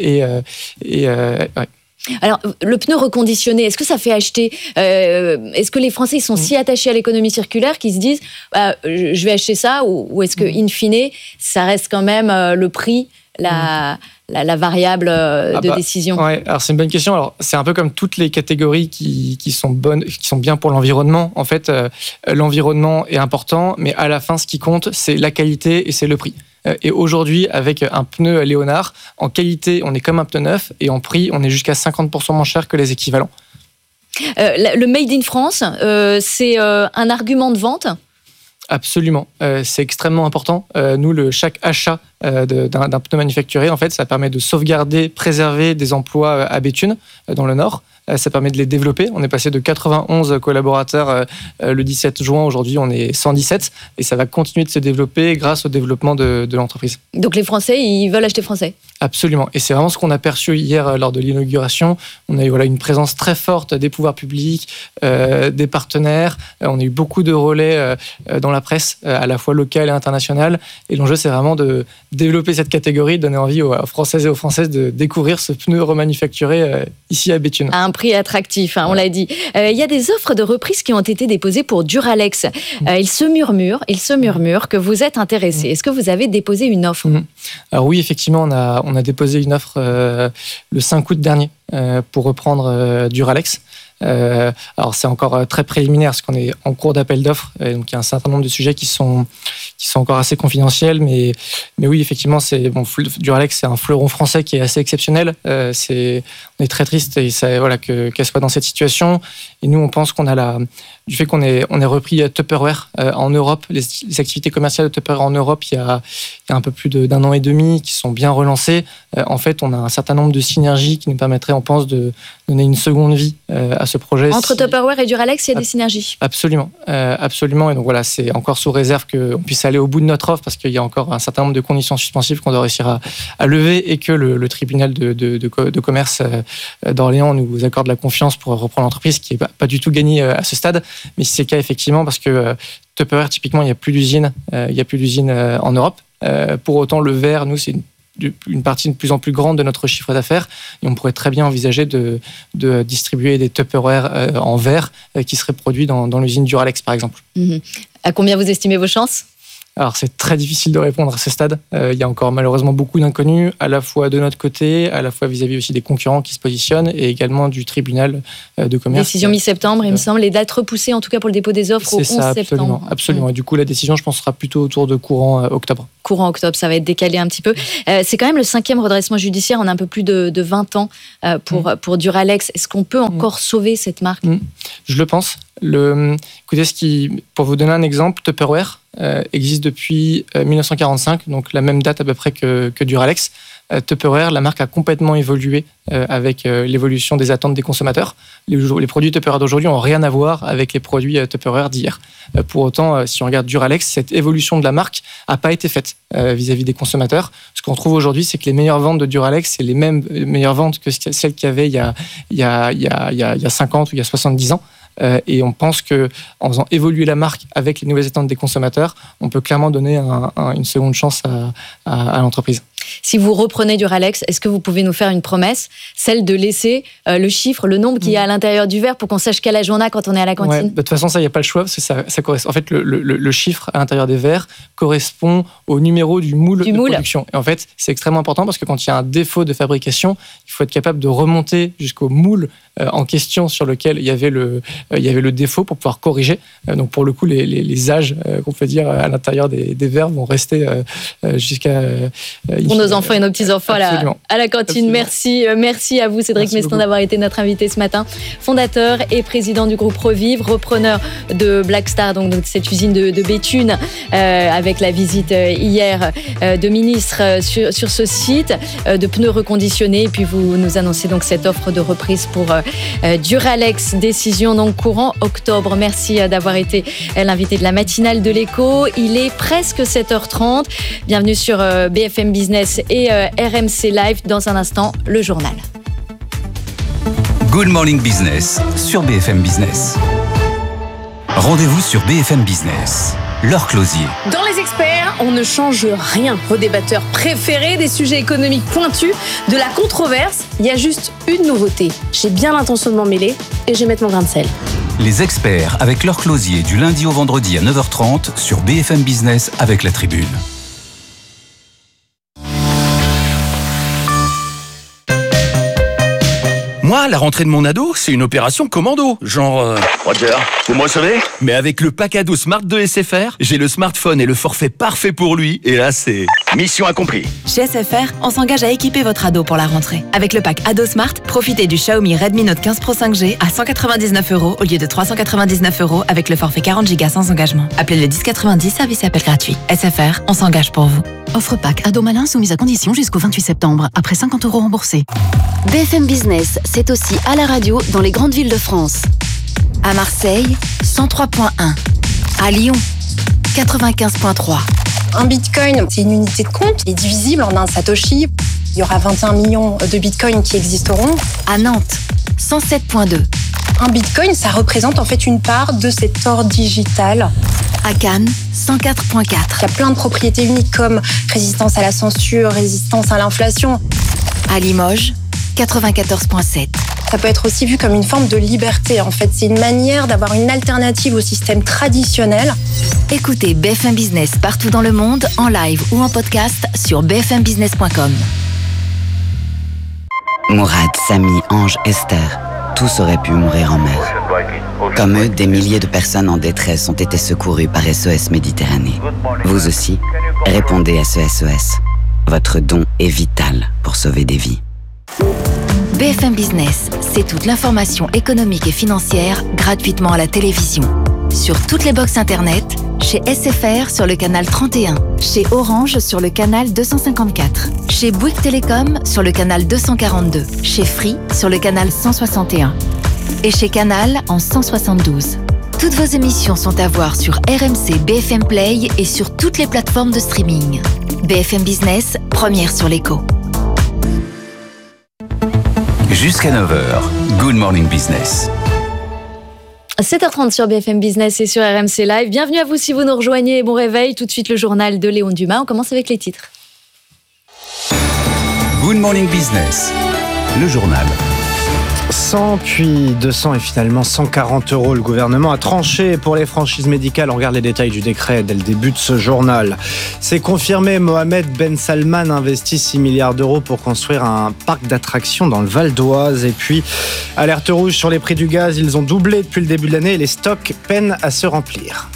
ouais. Alors, le pneu reconditionné, est-ce que ça fait acheter est-ce que les Français ils sont si attachés à l'économie circulaire qu'ils se disent je vais acheter ça, ou est-ce que, in fine, ça reste quand même le prix, la variable de décision? Ouais, alors c'est une bonne question. Alors, c'est un peu comme toutes les catégories qui sont bonnes, qui sont bien pour l'environnement. En fait, l'environnement est important, mais à la fin, ce qui compte, c'est la qualité et c'est le prix. Et aujourd'hui, avec un pneu Léonard, en qualité, on est comme un pneu neuf, et en prix, on est jusqu'à 50% moins cher que les équivalents. Le Made in France, c'est un argument de vente? Absolument, c'est extrêmement important. Nous, chaque achat d'un pneu manufacturé, en fait, ça permet de sauvegarder, préserver des emplois à Béthune, dans le Nord. Ça permet de les développer. On est passé de 91 collaborateurs le 17 juin. Aujourd'hui, on est 117, et ça va continuer de se développer grâce au développement de l'entreprise. Donc les Français, ils veulent acheter français? Absolument. Et c'est vraiment ce qu'on a perçu hier lors de l'inauguration. On a eu une présence très forte des pouvoirs publics, des partenaires. On a eu beaucoup de relais dans la presse, à la fois locale et internationale. Et l'enjeu, c'est vraiment de développer cette catégorie, de donner envie aux Françaises et aux Françaises de découvrir ce pneu remanufacturé ici à Béthune. À un prix attractif, on l'a dit. Il y a des offres de reprise qui ont été déposées pour Duralex. Il se murmure que vous êtes intéressé. Est-ce que vous avez déposé une offre? Alors oui, effectivement, on a déposé une offre le 5 août dernier pour reprendre Duralex. Alors c'est encore très préliminaire, parce qu'on est en cours d'appel d'offres, donc il y a un certain nombre de sujets qui sont encore assez confidentiels, mais oui, effectivement, Duralex, c'est un fleuron français qui est assez exceptionnel. On est très triste qu'elle soit dans cette situation, et nous on pense du fait qu'on ait repris Tupperware en Europe, les activités commerciales de Tupperware en Europe, il y a un peu plus d'un an et demi, qui sont bien relancées. En fait, on a un certain nombre de synergies qui nous permettraient on pense de donner une seconde vie à ce projet. Entre Tupperware et Duralex, il y a des synergies. Absolument. Et donc voilà, c'est encore sous réserve qu'on puisse aller au bout de notre offre parce qu'il y a encore un certain nombre de conditions suspensives qu'on doit réussir à lever et que le tribunal de commerce d'Orléans nous accorde la confiance pour reprendre l'entreprise, qui n'est pas du tout gagné à ce stade. Mais c'est le cas effectivement parce que Tupperware, typiquement, il n'y a plus d'usine en Europe. Pour autant, le verre, nous, c'est une partie de plus en plus grande de notre chiffre d'affaires et on pourrait très bien envisager de distribuer des Tupperware en verre qui seraient produits dans l'usine Duralex, par exemple. À combien vous estimez vos chances ? Alors, c'est très difficile de répondre à ce stade. Il y a encore malheureusement beaucoup d'inconnus, à la fois de notre côté, à la fois vis-à-vis aussi des concurrents qui se positionnent et également du tribunal de commerce. Décision mi-septembre, il me semble, et date repoussée en tout cas pour le dépôt des offres au 11 septembre. Absolument. Et du coup, la décision, je pense, sera plutôt autour de courant octobre. Courant octobre, ça va être décalé un petit peu. C'est quand même le 5e redressement judiciaire en un peu plus de 20 ans pour Duralex. Est-ce qu'on peut encore sauver cette marque ? Je le pense. Écoutez, pour vous donner un exemple, Tupperware existe depuis 1945, donc la même date à peu près que Duralex. Tupperware, la marque a complètement évolué avec l'évolution des attentes des consommateurs. Les produits Tupperware d'aujourd'hui n'ont rien à voir avec les produits Tupperware d'hier. Pour autant, si on regarde Duralex, cette évolution de la marque n'a pas été faite vis-à-vis des consommateurs. Ce qu'on trouve aujourd'hui, c'est que les meilleures ventes de Duralex, c'est les mêmes meilleures ventes que celles qu'il y avait il y a 50 ou il y a 70 ans. Et on pense qu'en faisant évoluer la marque avec les nouvelles attentes des consommateurs, on peut clairement donner une seconde chance à l'entreprise. Si vous reprenez Duralex, est-ce que vous pouvez nous faire une promesse, celle de laisser le chiffre, le nombre qu'il y a à l'intérieur du verre pour qu'on sache quel âge on a quand on est à la cantine ? De toute façon, ça, il n'y a pas le choix, parce que ça correspond. En fait, le chiffre à l'intérieur des verres correspond au numéro du moule de production. Et en fait, c'est extrêmement important parce que quand il y a un défaut de fabrication, il faut être capable de remonter jusqu'au moule en question sur lequel il y avait le défaut pour pouvoir corriger. Donc, pour le coup, les âges qu'on peut dire à l'intérieur des verres vont rester jusqu'à... pour nos enfants et nos petits-enfants à la cantine. Merci à vous, Cédric Meston, d'avoir été notre invité ce matin. Fondateur et président du groupe Revivre, repreneur de Black Star, donc cette usine de Béthune, avec la visite hier de ministres sur ce site, de pneus reconditionnés. Et puis vous nous annoncez donc cette offre de reprise pour Duralex, décision donc courant octobre. Merci d'avoir été l'invité de la matinale de l'Écho. Il est presque 7h30. Bienvenue sur BFM Business et RMC Live. Dans un instant, le journal. Good Morning Business sur BFM Business. Rendez-vous sur BFM Business. Laure Closier. Dans les experts, on ne change rien. Vos débatteurs préférés, des sujets économiques pointus, de la controverse. Il y a juste une nouveauté. J'ai bien l'intention de m'en mêler et je vais mettre mon grain de sel. Les experts avec Laure Closier du lundi au vendredi à 9h30 sur BFM Business avec La Tribune. Moi, la rentrée de mon ado, c'est une opération commando. Genre... Roger, vous me recevez ? Mais avec le pack ado Smart de SFR, j'ai le smartphone et le forfait parfait pour lui. Et là, c'est... mission accomplie. Chez SFR, on s'engage à équiper votre ado pour la rentrée. Avec le pack ado Smart, profitez du Xiaomi Redmi Note 15 Pro 5G à 199 € au lieu de 399 € avec le forfait 40 Go sans engagement. Appelez le 1090, service et appel gratuit. SFR, on s'engage pour vous. Offre pack ado malin soumise à condition jusqu'au 28 septembre, après 50 € remboursés. BFM Business, c'est aussi à la radio dans les grandes villes de France. À Marseille, 103.1. À Lyon, 95.3. Un bitcoin, c'est une unité de compte qui est divisible en un satoshi. Il y aura 21 millions de bitcoins qui existeront. À Nantes, 107.2. Un bitcoin, ça représente en fait une part de cet or digital. À Cannes, 104.4. Il y a plein de propriétés uniques comme résistance à la censure, résistance à l'inflation. À Limoges, 94.7. Ça peut être aussi vu comme une forme de liberté. En fait, c'est une manière d'avoir une alternative au système traditionnel. Écoutez BFM Business partout dans le monde, en live ou en podcast sur bfmbusiness.com. Mourad, Samy, Ange, Esther, tous auraient pu mourir en mer. Comme eux, des milliers de personnes en détresse ont été secourues par SOS Méditerranée. Vous aussi, répondez à ce SOS. Votre don est vital pour sauver des vies. BFM Business, c'est toute l'information économique et financière gratuitement à la télévision. Sur toutes les box internet, chez Chez SFR sur le canal 31. Chez Orange sur le canal 254. Chez Bouygues Télécom sur le canal 242. Chez Free sur le canal 161. Et chez Canal en 172. Toutes vos émissions sont à voir sur RMC BFM Play et sur toutes les plateformes de streaming. BFM Business, première sur l'écho. Jusqu'à 9h, Good Morning Business. 7h30 sur BFM Business et sur RMC Live. Bienvenue à vous si vous nous rejoignez. Bon réveil, tout de suite le journal de Léon Dumas. On commence avec les titres. Good Morning Business, le journal. 100 puis 200 et finalement 140 €. Le gouvernement a tranché pour les franchises médicales. On regarde les détails du décret dès le début de ce journal. C'est confirmé, Mohamed Ben Salman investit 6 milliards d'euros pour construire un parc d'attractions dans le Val d'Oise. Et puis, alerte rouge sur les prix du gaz. Ils ont doublé depuis le début de l'année et les stocks peinent à se remplir.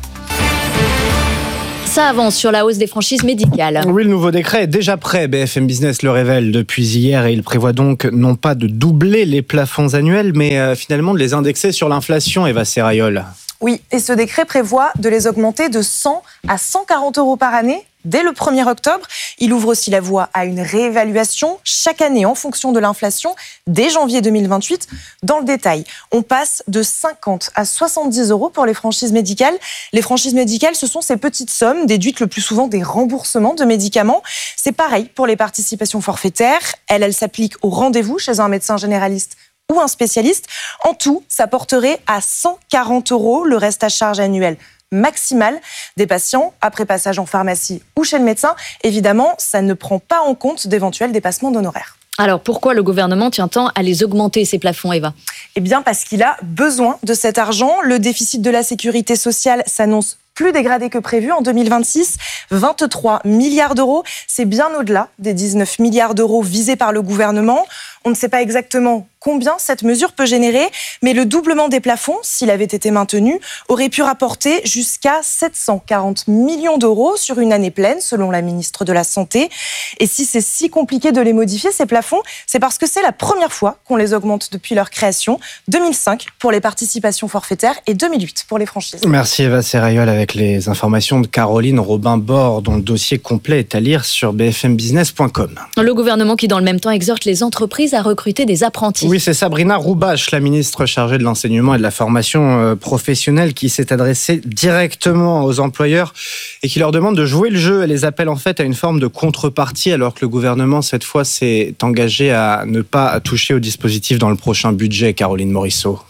Ça avance sur la hausse des franchises médicales. Oui, le nouveau décret est déjà prêt. BFM Business le révèle depuis hier et il prévoit donc non pas de doubler les plafonds annuels, mais finalement de les indexer sur l'inflation, Eva Serrayol. Oui, et ce décret prévoit de les augmenter de 100 à 140 € par année dès le 1er octobre. Il ouvre aussi la voie à une réévaluation chaque année en fonction de l'inflation dès janvier 2028. Dans le détail, on passe de 50 à 70 € pour les franchises médicales. Les franchises médicales, ce sont ces petites sommes déduites le plus souvent des remboursements de médicaments. C'est pareil pour les participations forfaitaires. Elles s'appliquent au rendez-vous chez un médecin généraliste ou un spécialiste. En tout, ça porterait à 140 € le reste à charge annuel maximal des patients après passage en pharmacie ou chez le médecin. Évidemment, ça ne prend pas en compte d'éventuels dépassements d'honoraires. Alors pourquoi le gouvernement tient tant à les augmenter, ces plafonds, Eva ? Eh bien parce qu'il a besoin de cet argent. Le déficit de la sécurité sociale s'annonce plus dégradé que prévu en 2026, 23 milliards d'euros. C'est bien au-delà des 19 milliards d'euros visés par le gouvernement. On ne sait pas exactement combien cette mesure peut générer, mais le doublement des plafonds, s'il avait été maintenu, aurait pu rapporter jusqu'à 740 millions d'euros sur une année pleine, selon la ministre de la Santé. Et si c'est si compliqué de les modifier, ces plafonds, c'est parce que c'est la première fois qu'on les augmente depuis leur création, 2005 pour les participations forfaitaires et 2008 pour les franchises. Merci Eva Serrayol avec les informations de Caroline Robin-Bord, dont le dossier complet est à lire sur bfmbusiness.com. Le gouvernement qui, dans le même temps, exhorte les entreprises à recruter des apprentis. Oui, c'est Sabrina Roubache, la ministre chargée de l'enseignement et de la formation professionnelle, qui s'est adressée directement aux employeurs et qui leur demande de jouer le jeu. Elle les appelle en fait à une forme de contrepartie, alors que le gouvernement, cette fois, s'est engagé à ne pas toucher au dispositif dans le prochain budget, Caroline Morisseau.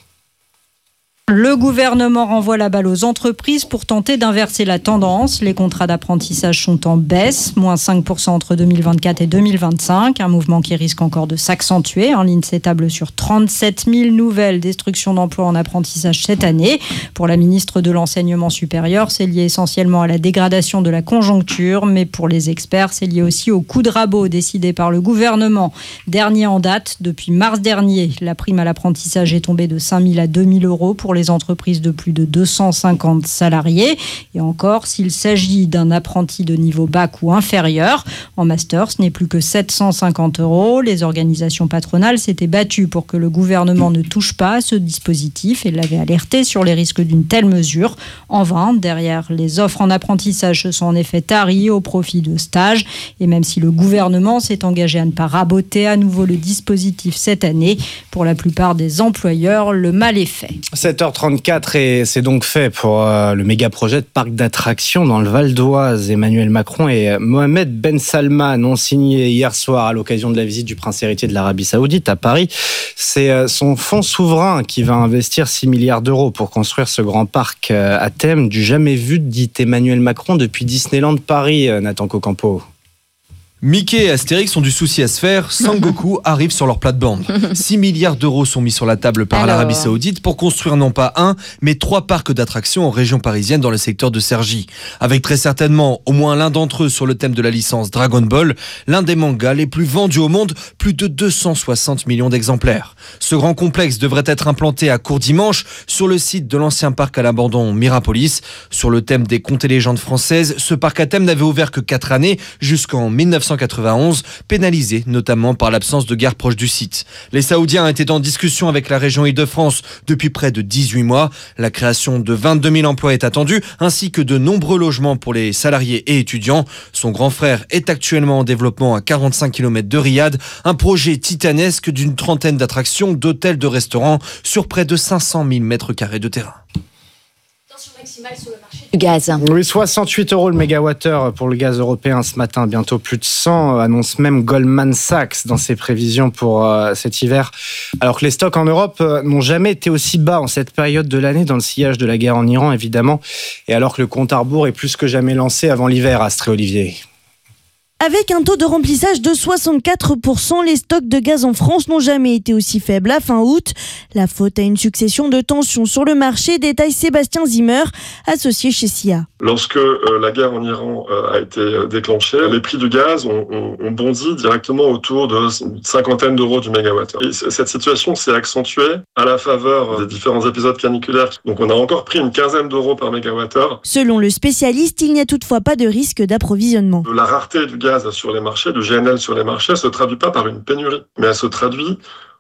Le gouvernement renvoie la balle aux entreprises pour tenter d'inverser la tendance. Les contrats d'apprentissage sont en baisse, moins 5% entre 2024 et 2025, un mouvement qui risque encore de s'accentuer. L'INSEE table sur 37 000 nouvelles destructions d'emplois en apprentissage cette année. Pour la ministre de l'Enseignement supérieur, c'est lié essentiellement à la dégradation de la conjoncture, mais pour les experts, c'est lié aussi au coup de rabot décidé par le gouvernement. Dernier en date, depuis mars dernier, la prime à l'apprentissage est tombée de 5 000 à 2 000 € pour les entreprises de plus de 250 salariés. Et encore, s'il s'agit d'un apprenti de niveau bac ou inférieur, en master, ce n'est plus que 750 €. Les organisations patronales s'étaient battues pour que le gouvernement ne touche pas à ce dispositif et l'avaient alerté sur les risques d'une telle mesure. En vain, derrière les offres en apprentissage se sont en effet taries au profit de stages. Et même si le gouvernement s'est engagé à ne pas raboter à nouveau le dispositif cette année, pour la plupart des employeurs, le mal est fait. 7h34 et c'est donc fait pour le méga projet de parc d'attractions dans le Val d'Oise. Emmanuel Macron et Mohamed Ben Salman ont signé hier soir à l'occasion de la visite du prince héritier de l'Arabie Saoudite à Paris. C'est son fonds souverain qui va investir 6 milliards d'euros pour construire ce grand parc à thème du jamais vu, dit Emmanuel Macron depuis Disneyland Paris, Nathan Cocampo. Mickey et Astérix ont du souci à se faire, Sangoku arrive sur leur plate-bande. 6 milliards d'euros sont mis sur la table par l'Arabie Saoudite pour construire non pas un, mais 3 parcs d'attractions en région parisienne dans le secteur de Cergy. Avec très certainement au moins l'un d'entre eux sur le thème de la licence Dragon Ball, l'un des mangas les plus vendus au monde, plus de 260 millions d'exemplaires. Ce grand complexe devrait être implanté à Courdimanche, sur le site de l'ancien parc à l'abandon Mirapolis. Sur le thème des contes et légendes françaises, ce parc à thème n'avait ouvert que 4 années, jusqu'en 1990. 1991, pénalisé notamment par l'absence de gare proche du site. Les Saoudiens étaient en discussion avec la région Île-de-France depuis près de 18 mois. La création de 22 000 emplois est attendue, ainsi que de nombreux logements pour les salariés et étudiants. Son grand frère est actuellement en développement à 45 km de Riyad, un projet titanesque d'une trentaine d'attractions, d'hôtels, de restaurants sur près de 500 000 mètres carrés de terrain. Tension maximale sur le marché du gaz. Oui, 68 € le mégawattheure pour le gaz européen ce matin, bientôt plus de 100, annonce même Goldman Sachs dans ses prévisions pour cet hiver. Alors que les stocks en Europe n'ont jamais été aussi bas en cette période de l'année, dans le sillage de la guerre en Iran évidemment, et alors que le compte à rebours est plus que jamais lancé avant l'hiver, Astrée Olivier. Avec un taux de remplissage de 64%, les stocks de gaz en France n'ont jamais été aussi faibles à fin août. La faute à une succession de tensions sur le marché, détaille Sébastien Zimmer, associé chez SIA. Lorsque la guerre en Iran a été déclenchée, les prix du gaz ont bondi directement autour de une cinquantaine d'euros du mégawattheure. Et cette situation s'est accentuée à la faveur des différents épisodes caniculaires. Donc on a encore pris une quinzaine d'euros par mégawattheure. Selon le spécialiste, il n'y a toutefois pas de risque d'approvisionnement. La rareté du gaz sur les marchés, du GNL sur les marchés, se traduit pas par une pénurie, mais elle se traduit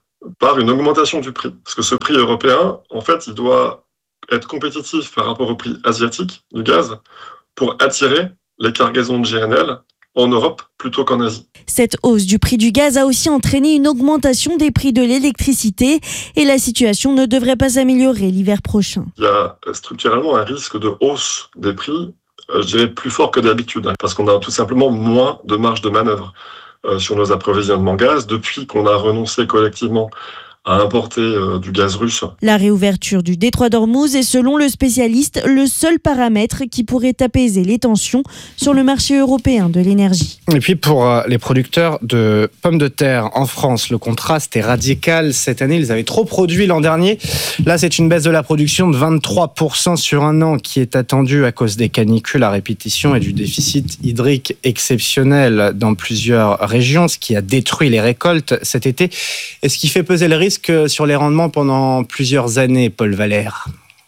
par une augmentation du prix. Parce que ce prix européen, en fait, il doit être compétitif par rapport au prix asiatique du gaz pour attirer les cargaisons de GNL en Europe plutôt qu'en Asie. Cette hausse du prix du gaz a aussi entraîné une augmentation des prix de l'électricité et la situation ne devrait pas s'améliorer l'hiver prochain. Il y a structurellement un risque de hausse des prix, je dirais plus fort que d'habitude, parce qu'on a tout simplement moins de marge de manœuvre sur nos approvisionnements gaz depuis qu'on a renoncé collectivement à importer du gaz russe. La réouverture du détroit d'Ormuz est, selon le spécialiste, le seul paramètre qui pourrait apaiser les tensions sur le marché européen de l'énergie. Et puis pour les producteurs de pommes de terre en France, le contraste est radical. Cette année, ils avaient trop produit l'an dernier. Là, c'est une baisse de la production de 23% sur un an qui est attendue à cause des canicules à répétition et du déficit hydrique exceptionnel dans plusieurs régions, ce qui a détruit les récoltes cet été et ce qui fait peser le risque sur les rendements pendant plusieurs années, Paul Valère.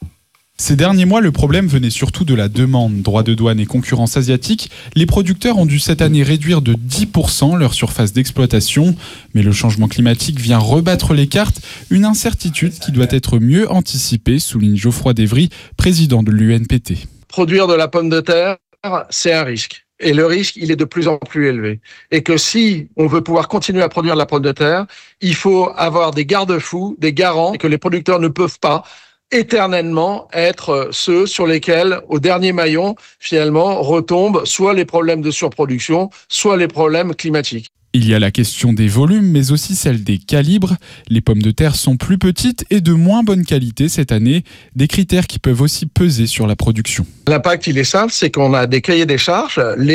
Ces derniers mois, le problème venait surtout de la demande. Droits de douane et concurrence asiatique, les producteurs ont dû cette année réduire de 10% leur surface d'exploitation. Mais le changement climatique vient rebattre les cartes, une incertitude qui doit être mieux anticipée, souligne Geoffroy Devry, président de l'UNPT. Produire de la pomme de terre, c'est un risque. Et le risque, il est de plus en plus élevé. Et que si on veut pouvoir continuer à produire de la pomme de terre, il faut avoir des garde-fous, des garants, que les producteurs ne peuvent pas éternellement être ceux sur lesquels, au dernier maillon, finalement, retombent soit les problèmes de surproduction, soit les problèmes climatiques. Il y a la question des volumes, mais aussi celle des calibres. Les pommes de terre sont plus petites et de moins bonne qualité cette année, des critères qui peuvent aussi peser sur la production. L'impact, il est simple, c'est qu'on a des cahiers des charges.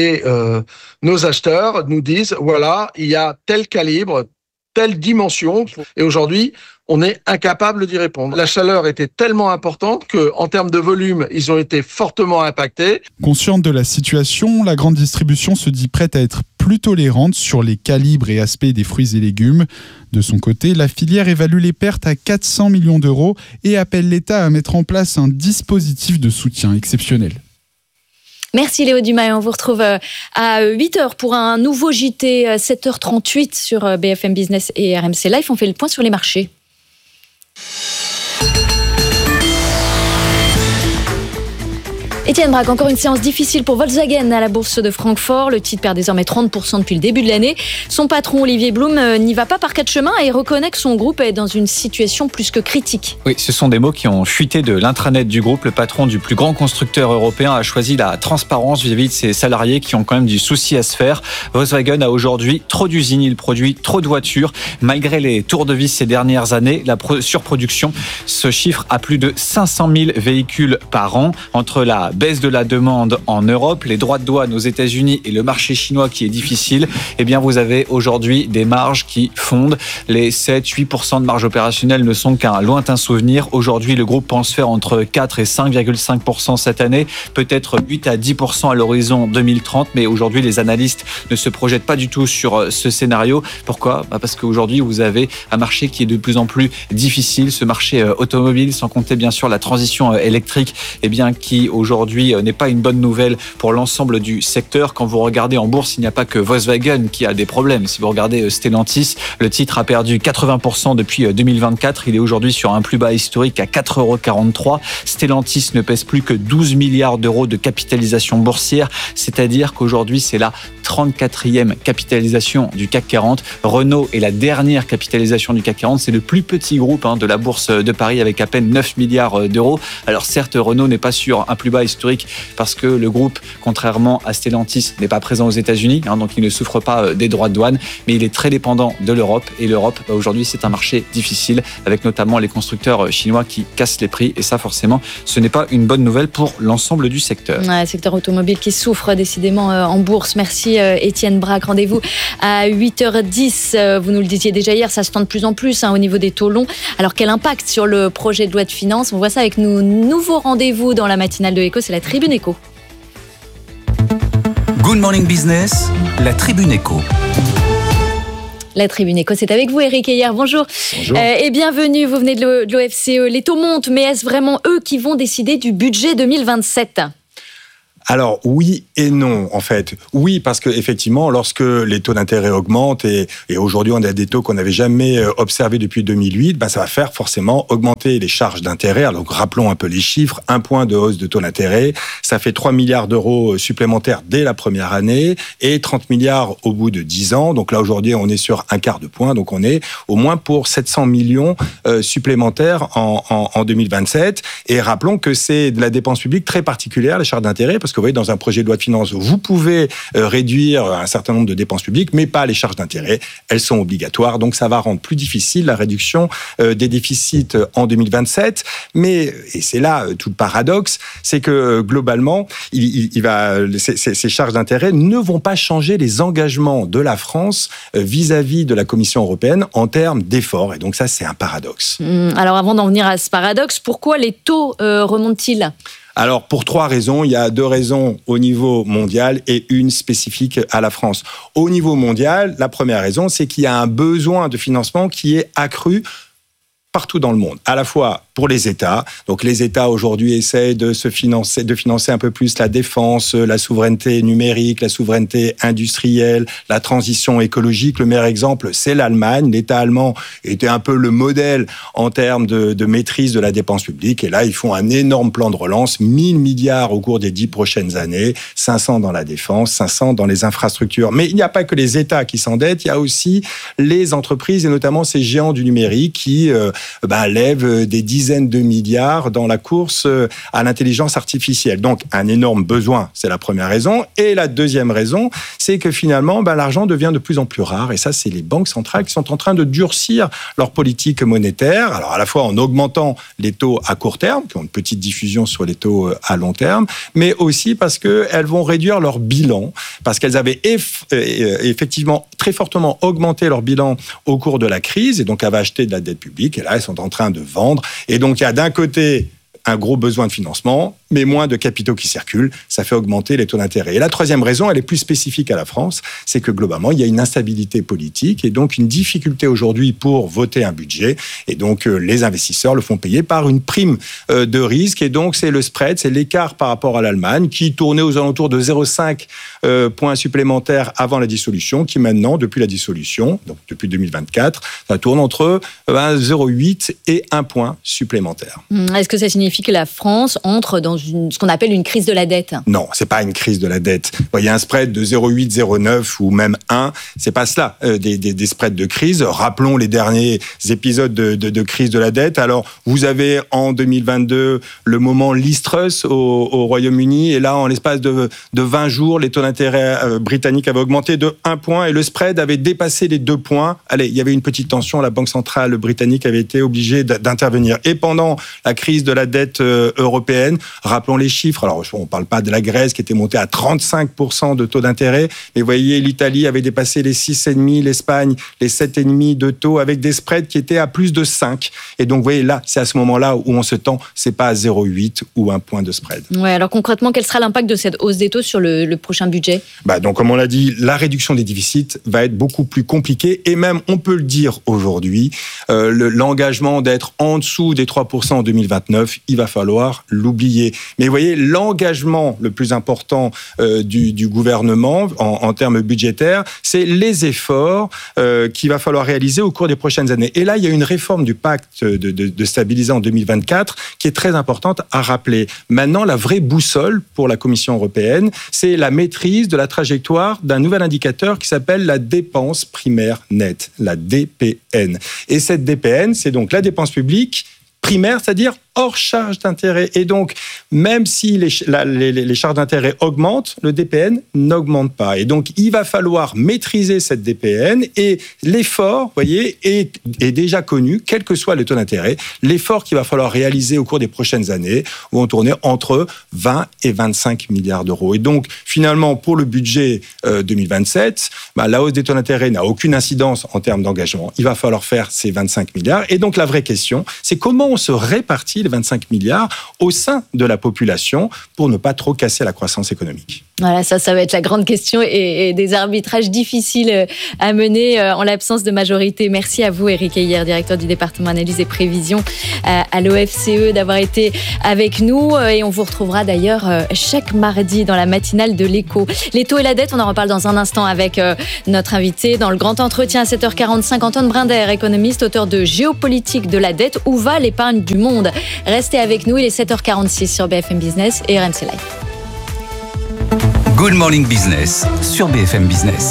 Nos acheteurs nous disent, voilà, il y a tel calibre, telle dimension, et aujourd'hui, on est incapable d'y répondre. La chaleur était tellement importante qu'en termes de volume, ils ont été fortement impactés. Consciente de la situation, la grande distribution se dit prête à être plus tolérante sur les calibres et aspects des fruits et légumes. De son côté, la filière évalue les pertes à 400 millions d'euros et appelle l'État à mettre en place un dispositif de soutien exceptionnel. Merci Léo Dumas, on vous retrouve à 8h pour un nouveau JT, 7h38 sur BFM Business et RMC Live. On fait le point sur les marchés. Étienne Braque, encore une séance difficile pour Volkswagen à la bourse de Francfort. Le titre perd désormais 30% depuis le début de l'année. Son patron Olivier Blum n'y va pas par quatre chemins et reconnaît que son groupe est dans une situation plus que critique. Oui, ce sont des mots qui ont fuité de l'intranet du groupe. Le patron du plus grand constructeur européen a choisi la transparence vis-à-vis de ses salariés qui ont quand même du souci à se faire. Volkswagen a aujourd'hui trop d'usines, il produit trop de voitures. Malgré les tours de vis ces dernières années, la surproduction se chiffre à plus de 500 000 véhicules par an. Entre la baisse de la demande en Europe, les droits de douane aux États-Unis et le marché chinois qui est difficile, eh bien vous avez aujourd'hui des marges qui fondent. Les 7-8% de marge opérationnelle ne sont qu'un lointain souvenir. Aujourd'hui, le groupe pense faire entre 4 et 5,5% cette année, peut-être 8 à 10% à l'horizon 2030, mais aujourd'hui les analystes ne se projettent pas du tout sur ce scénario. Pourquoi ? Parce qu'aujourd'hui vous avez un marché qui est de plus en plus difficile, ce marché automobile, sans compter bien sûr la transition électrique, eh bien qui aujourd'hui aujourd'hui n'est pas une bonne nouvelle pour l'ensemble du secteur. Quand vous regardez en bourse, il n'y a pas que Volkswagen qui a des problèmes. Si vous regardez Stellantis, le titre a perdu 80% depuis 2024. Il est aujourd'hui sur un plus bas historique à 4,43 €. Stellantis ne pèse plus que 12 milliards d'euros de capitalisation boursière, c'est-à-dire qu'aujourd'hui, c'est la 34e capitalisation du CAC 40. Renault est la dernière capitalisation du CAC 40. C'est le plus petit groupe de la bourse de Paris avec à peine 9 milliards d'euros. Alors certes, Renault n'est pas sur un plus bas historique parce que le groupe, contrairement à Stellantis, n'est pas présent aux États-Unis, donc il ne souffre pas des droits de douane, mais il est très dépendant de l'Europe. Et l'Europe, aujourd'hui, c'est un marché difficile avec notamment les constructeurs chinois qui cassent les prix. Et ça, forcément, ce n'est pas une bonne nouvelle pour l'ensemble du secteur. Ouais, secteur automobile qui souffre décidément en bourse. Merci Étienne Braque. Rendez-vous à 8h10. Vous nous le disiez déjà hier, ça se tend de plus en plus au niveau des taux longs. Alors quel impact sur le projet de loi de finances? On voit ça avec nos nouveaux rendez-vous dans la matinale de Écho, c'est la Tribune Écho. Good Morning Business, la Tribune Écho. La Tribune Éco, c'est avec vous, Eric Heyer. Bonjour. Bonjour. Et bienvenue. Vous venez de l'OFCE. Les taux montent, mais est-ce vraiment eux qui vont décider du budget 2027 ? Alors oui et non en fait. Oui parce que effectivement lorsque les taux d'intérêt augmentent et aujourd'hui on a des taux qu'on n'avait jamais observés depuis 2008, ça va faire forcément augmenter les charges d'intérêt. Alors donc, rappelons un peu les chiffres, 1 point de hausse de taux d'intérêt, ça fait 3 milliards d'euros supplémentaires dès la première année et 30 milliards au bout de 10 ans. Donc là aujourd'hui on est sur un quart de point, donc on est au moins pour 700 millions supplémentaires en 2027. Et rappelons que c'est de la dépense publique très particulière, les charges d'intérêt, parce que vous voyez, dans un projet de loi de finances, vous pouvez réduire un certain nombre de dépenses publiques, mais pas les charges d'intérêt. Elles sont obligatoires, donc ça va rendre plus difficile la réduction des déficits en 2027. Mais, et c'est là tout le paradoxe, c'est que globalement, ces charges d'intérêt ne vont pas changer les engagements de la France vis-à-vis de la Commission européenne en termes d'efforts. Et donc ça, c'est un paradoxe. Alors avant d'en venir à ce paradoxe, pourquoi les taux remontent-ils ? Alors, pour 3 raisons. Il y a 2 raisons au niveau mondial et une spécifique à la France. Au niveau mondial, la première raison, c'est qu'il y a un besoin de financement qui est accru partout dans le monde, à la fois pour les États. Donc les États aujourd'hui essaient de financer un peu plus la défense, la souveraineté numérique, la souveraineté industrielle, la transition écologique. Le meilleur exemple, c'est l'Allemagne. L'État allemand était un peu le modèle en termes de maîtrise de la dépense publique. Et là, ils font un énorme plan de relance, 1000 milliards au cours des 10 prochaines années, 500 dans la défense, 500 dans les infrastructures. Mais il n'y a pas que les États qui s'endettent, il y a aussi les entreprises et notamment ces géants du numérique qui lèvent des dizaines de milliards dans la course à l'intelligence artificielle. Donc, un énorme besoin, c'est la première raison. Et la deuxième raison, c'est que finalement, l'argent devient de plus en plus rare. Et ça, c'est les banques centrales qui sont en train de durcir leur politique monétaire. Alors, à la fois en augmentant les taux à court terme, qui ont une petite diffusion sur les taux à long terme, mais aussi parce qu'elles vont réduire leur bilan, parce qu'elles avaient effectivement très fortement augmenté leur bilan au cours de la crise, et donc avaient acheté de la dette publique. Et là, elles sont en train de vendre. Et donc, il y a d'un côté un gros besoin de financement, mais moins de capitaux qui circulent, ça fait augmenter les taux d'intérêt. Et la troisième raison, elle est plus spécifique à la France, c'est que globalement, il y a une instabilité politique et donc une difficulté aujourd'hui pour voter un budget. Et donc, les investisseurs le font payer par une prime de risque. Et donc, c'est le spread, c'est l'écart par rapport à l'Allemagne qui tournait aux alentours de 0,5 points supplémentaires avant la dissolution, qui maintenant, depuis la dissolution, donc depuis 2024, ça tourne entre 0,8 et 1 point supplémentaire. Est-ce que ça signifie que la France entre dans ce qu'on appelle une crise de la dette? Non, c'est pas une crise de la dette. Il y a un spread de 0,8, 0,9 ou même 1. C'est pas cela, des spreads de crise. Rappelons les derniers épisodes de crise de la dette. Alors, vous avez en 2022 le moment Liz Truss au Royaume-Uni. Et là, en l'espace de 20 jours, les taux d'intérêt britanniques avaient augmenté de 1 point et le spread avait dépassé les 2 points. Allez, il y avait une petite tension. La Banque centrale britannique avait été obligée d'intervenir. Et pendant la crise de la dette européenne, rappelons les chiffres. Alors, on ne parle pas de la Grèce qui était montée à 35% de taux d'intérêt, mais vous voyez, l'Italie avait dépassé les 6,5, l'Espagne les 7,5 de taux avec des spreads qui étaient à plus de 5. Et donc, vous voyez, là, c'est à ce moment-là où on se tend, c'est pas à 0,8 ou 1 point de spread. Ouais, alors concrètement, quel sera l'impact de cette hausse des taux sur le prochain budget? Donc, comme on l'a dit, la réduction des déficits va être beaucoup plus compliquée et même, on peut le dire aujourd'hui, l'engagement d'être en dessous des 3% en 2029, il va falloir l'oublier. vous voyez, l'engagement le plus important du gouvernement en termes budgétaires, c'est les efforts qu'il va falloir réaliser au cours des prochaines années. Et là, il y a une réforme du pacte de stabilité en 2024 qui est très importante à rappeler. Maintenant, la vraie boussole pour la Commission européenne, c'est la maîtrise de la trajectoire d'un nouvel indicateur qui s'appelle la dépense primaire nette, la DPN. Et cette DPN, c'est donc la dépense publique primaire, c'est-à-dire hors charge d'intérêt. Et donc, même si les charges d'intérêt augmentent, le DPN n'augmente pas. Et donc, il va falloir maîtriser cette DPN et l'effort, vous voyez, est déjà connu, quel que soit le taux d'intérêt. L'effort qu'il va falloir réaliser au cours des prochaines années vont tourner entre 20 et 25 milliards d'euros. Et donc, finalement, pour le budget 2027, la hausse des taux d'intérêt n'a aucune incidence en termes d'engagement. Il va falloir faire ces 25 milliards. Et donc, la vraie question, c'est comment on se répartit les 25 milliards au sein de la population pour ne pas trop casser la croissance économique. Voilà, ça va être la grande question et des arbitrages difficiles à mener en l'absence de majorité. Merci à vous, Éric Heyer, directeur du département analyse et prévision à l'OFCE, d'avoir été avec nous. Et on vous retrouvera d'ailleurs chaque mardi dans la matinale de l'Écho. Les taux et la dette, on en reparle dans un instant avec notre invité dans le grand entretien à 7h45. Antoine Brinder, économiste, auteur de Géopolitique de la dette. Où va l'épargne du monde? Restez avec nous, il est 7h46 sur BFM Business et RMC Live. Good Morning Business sur BFM Business.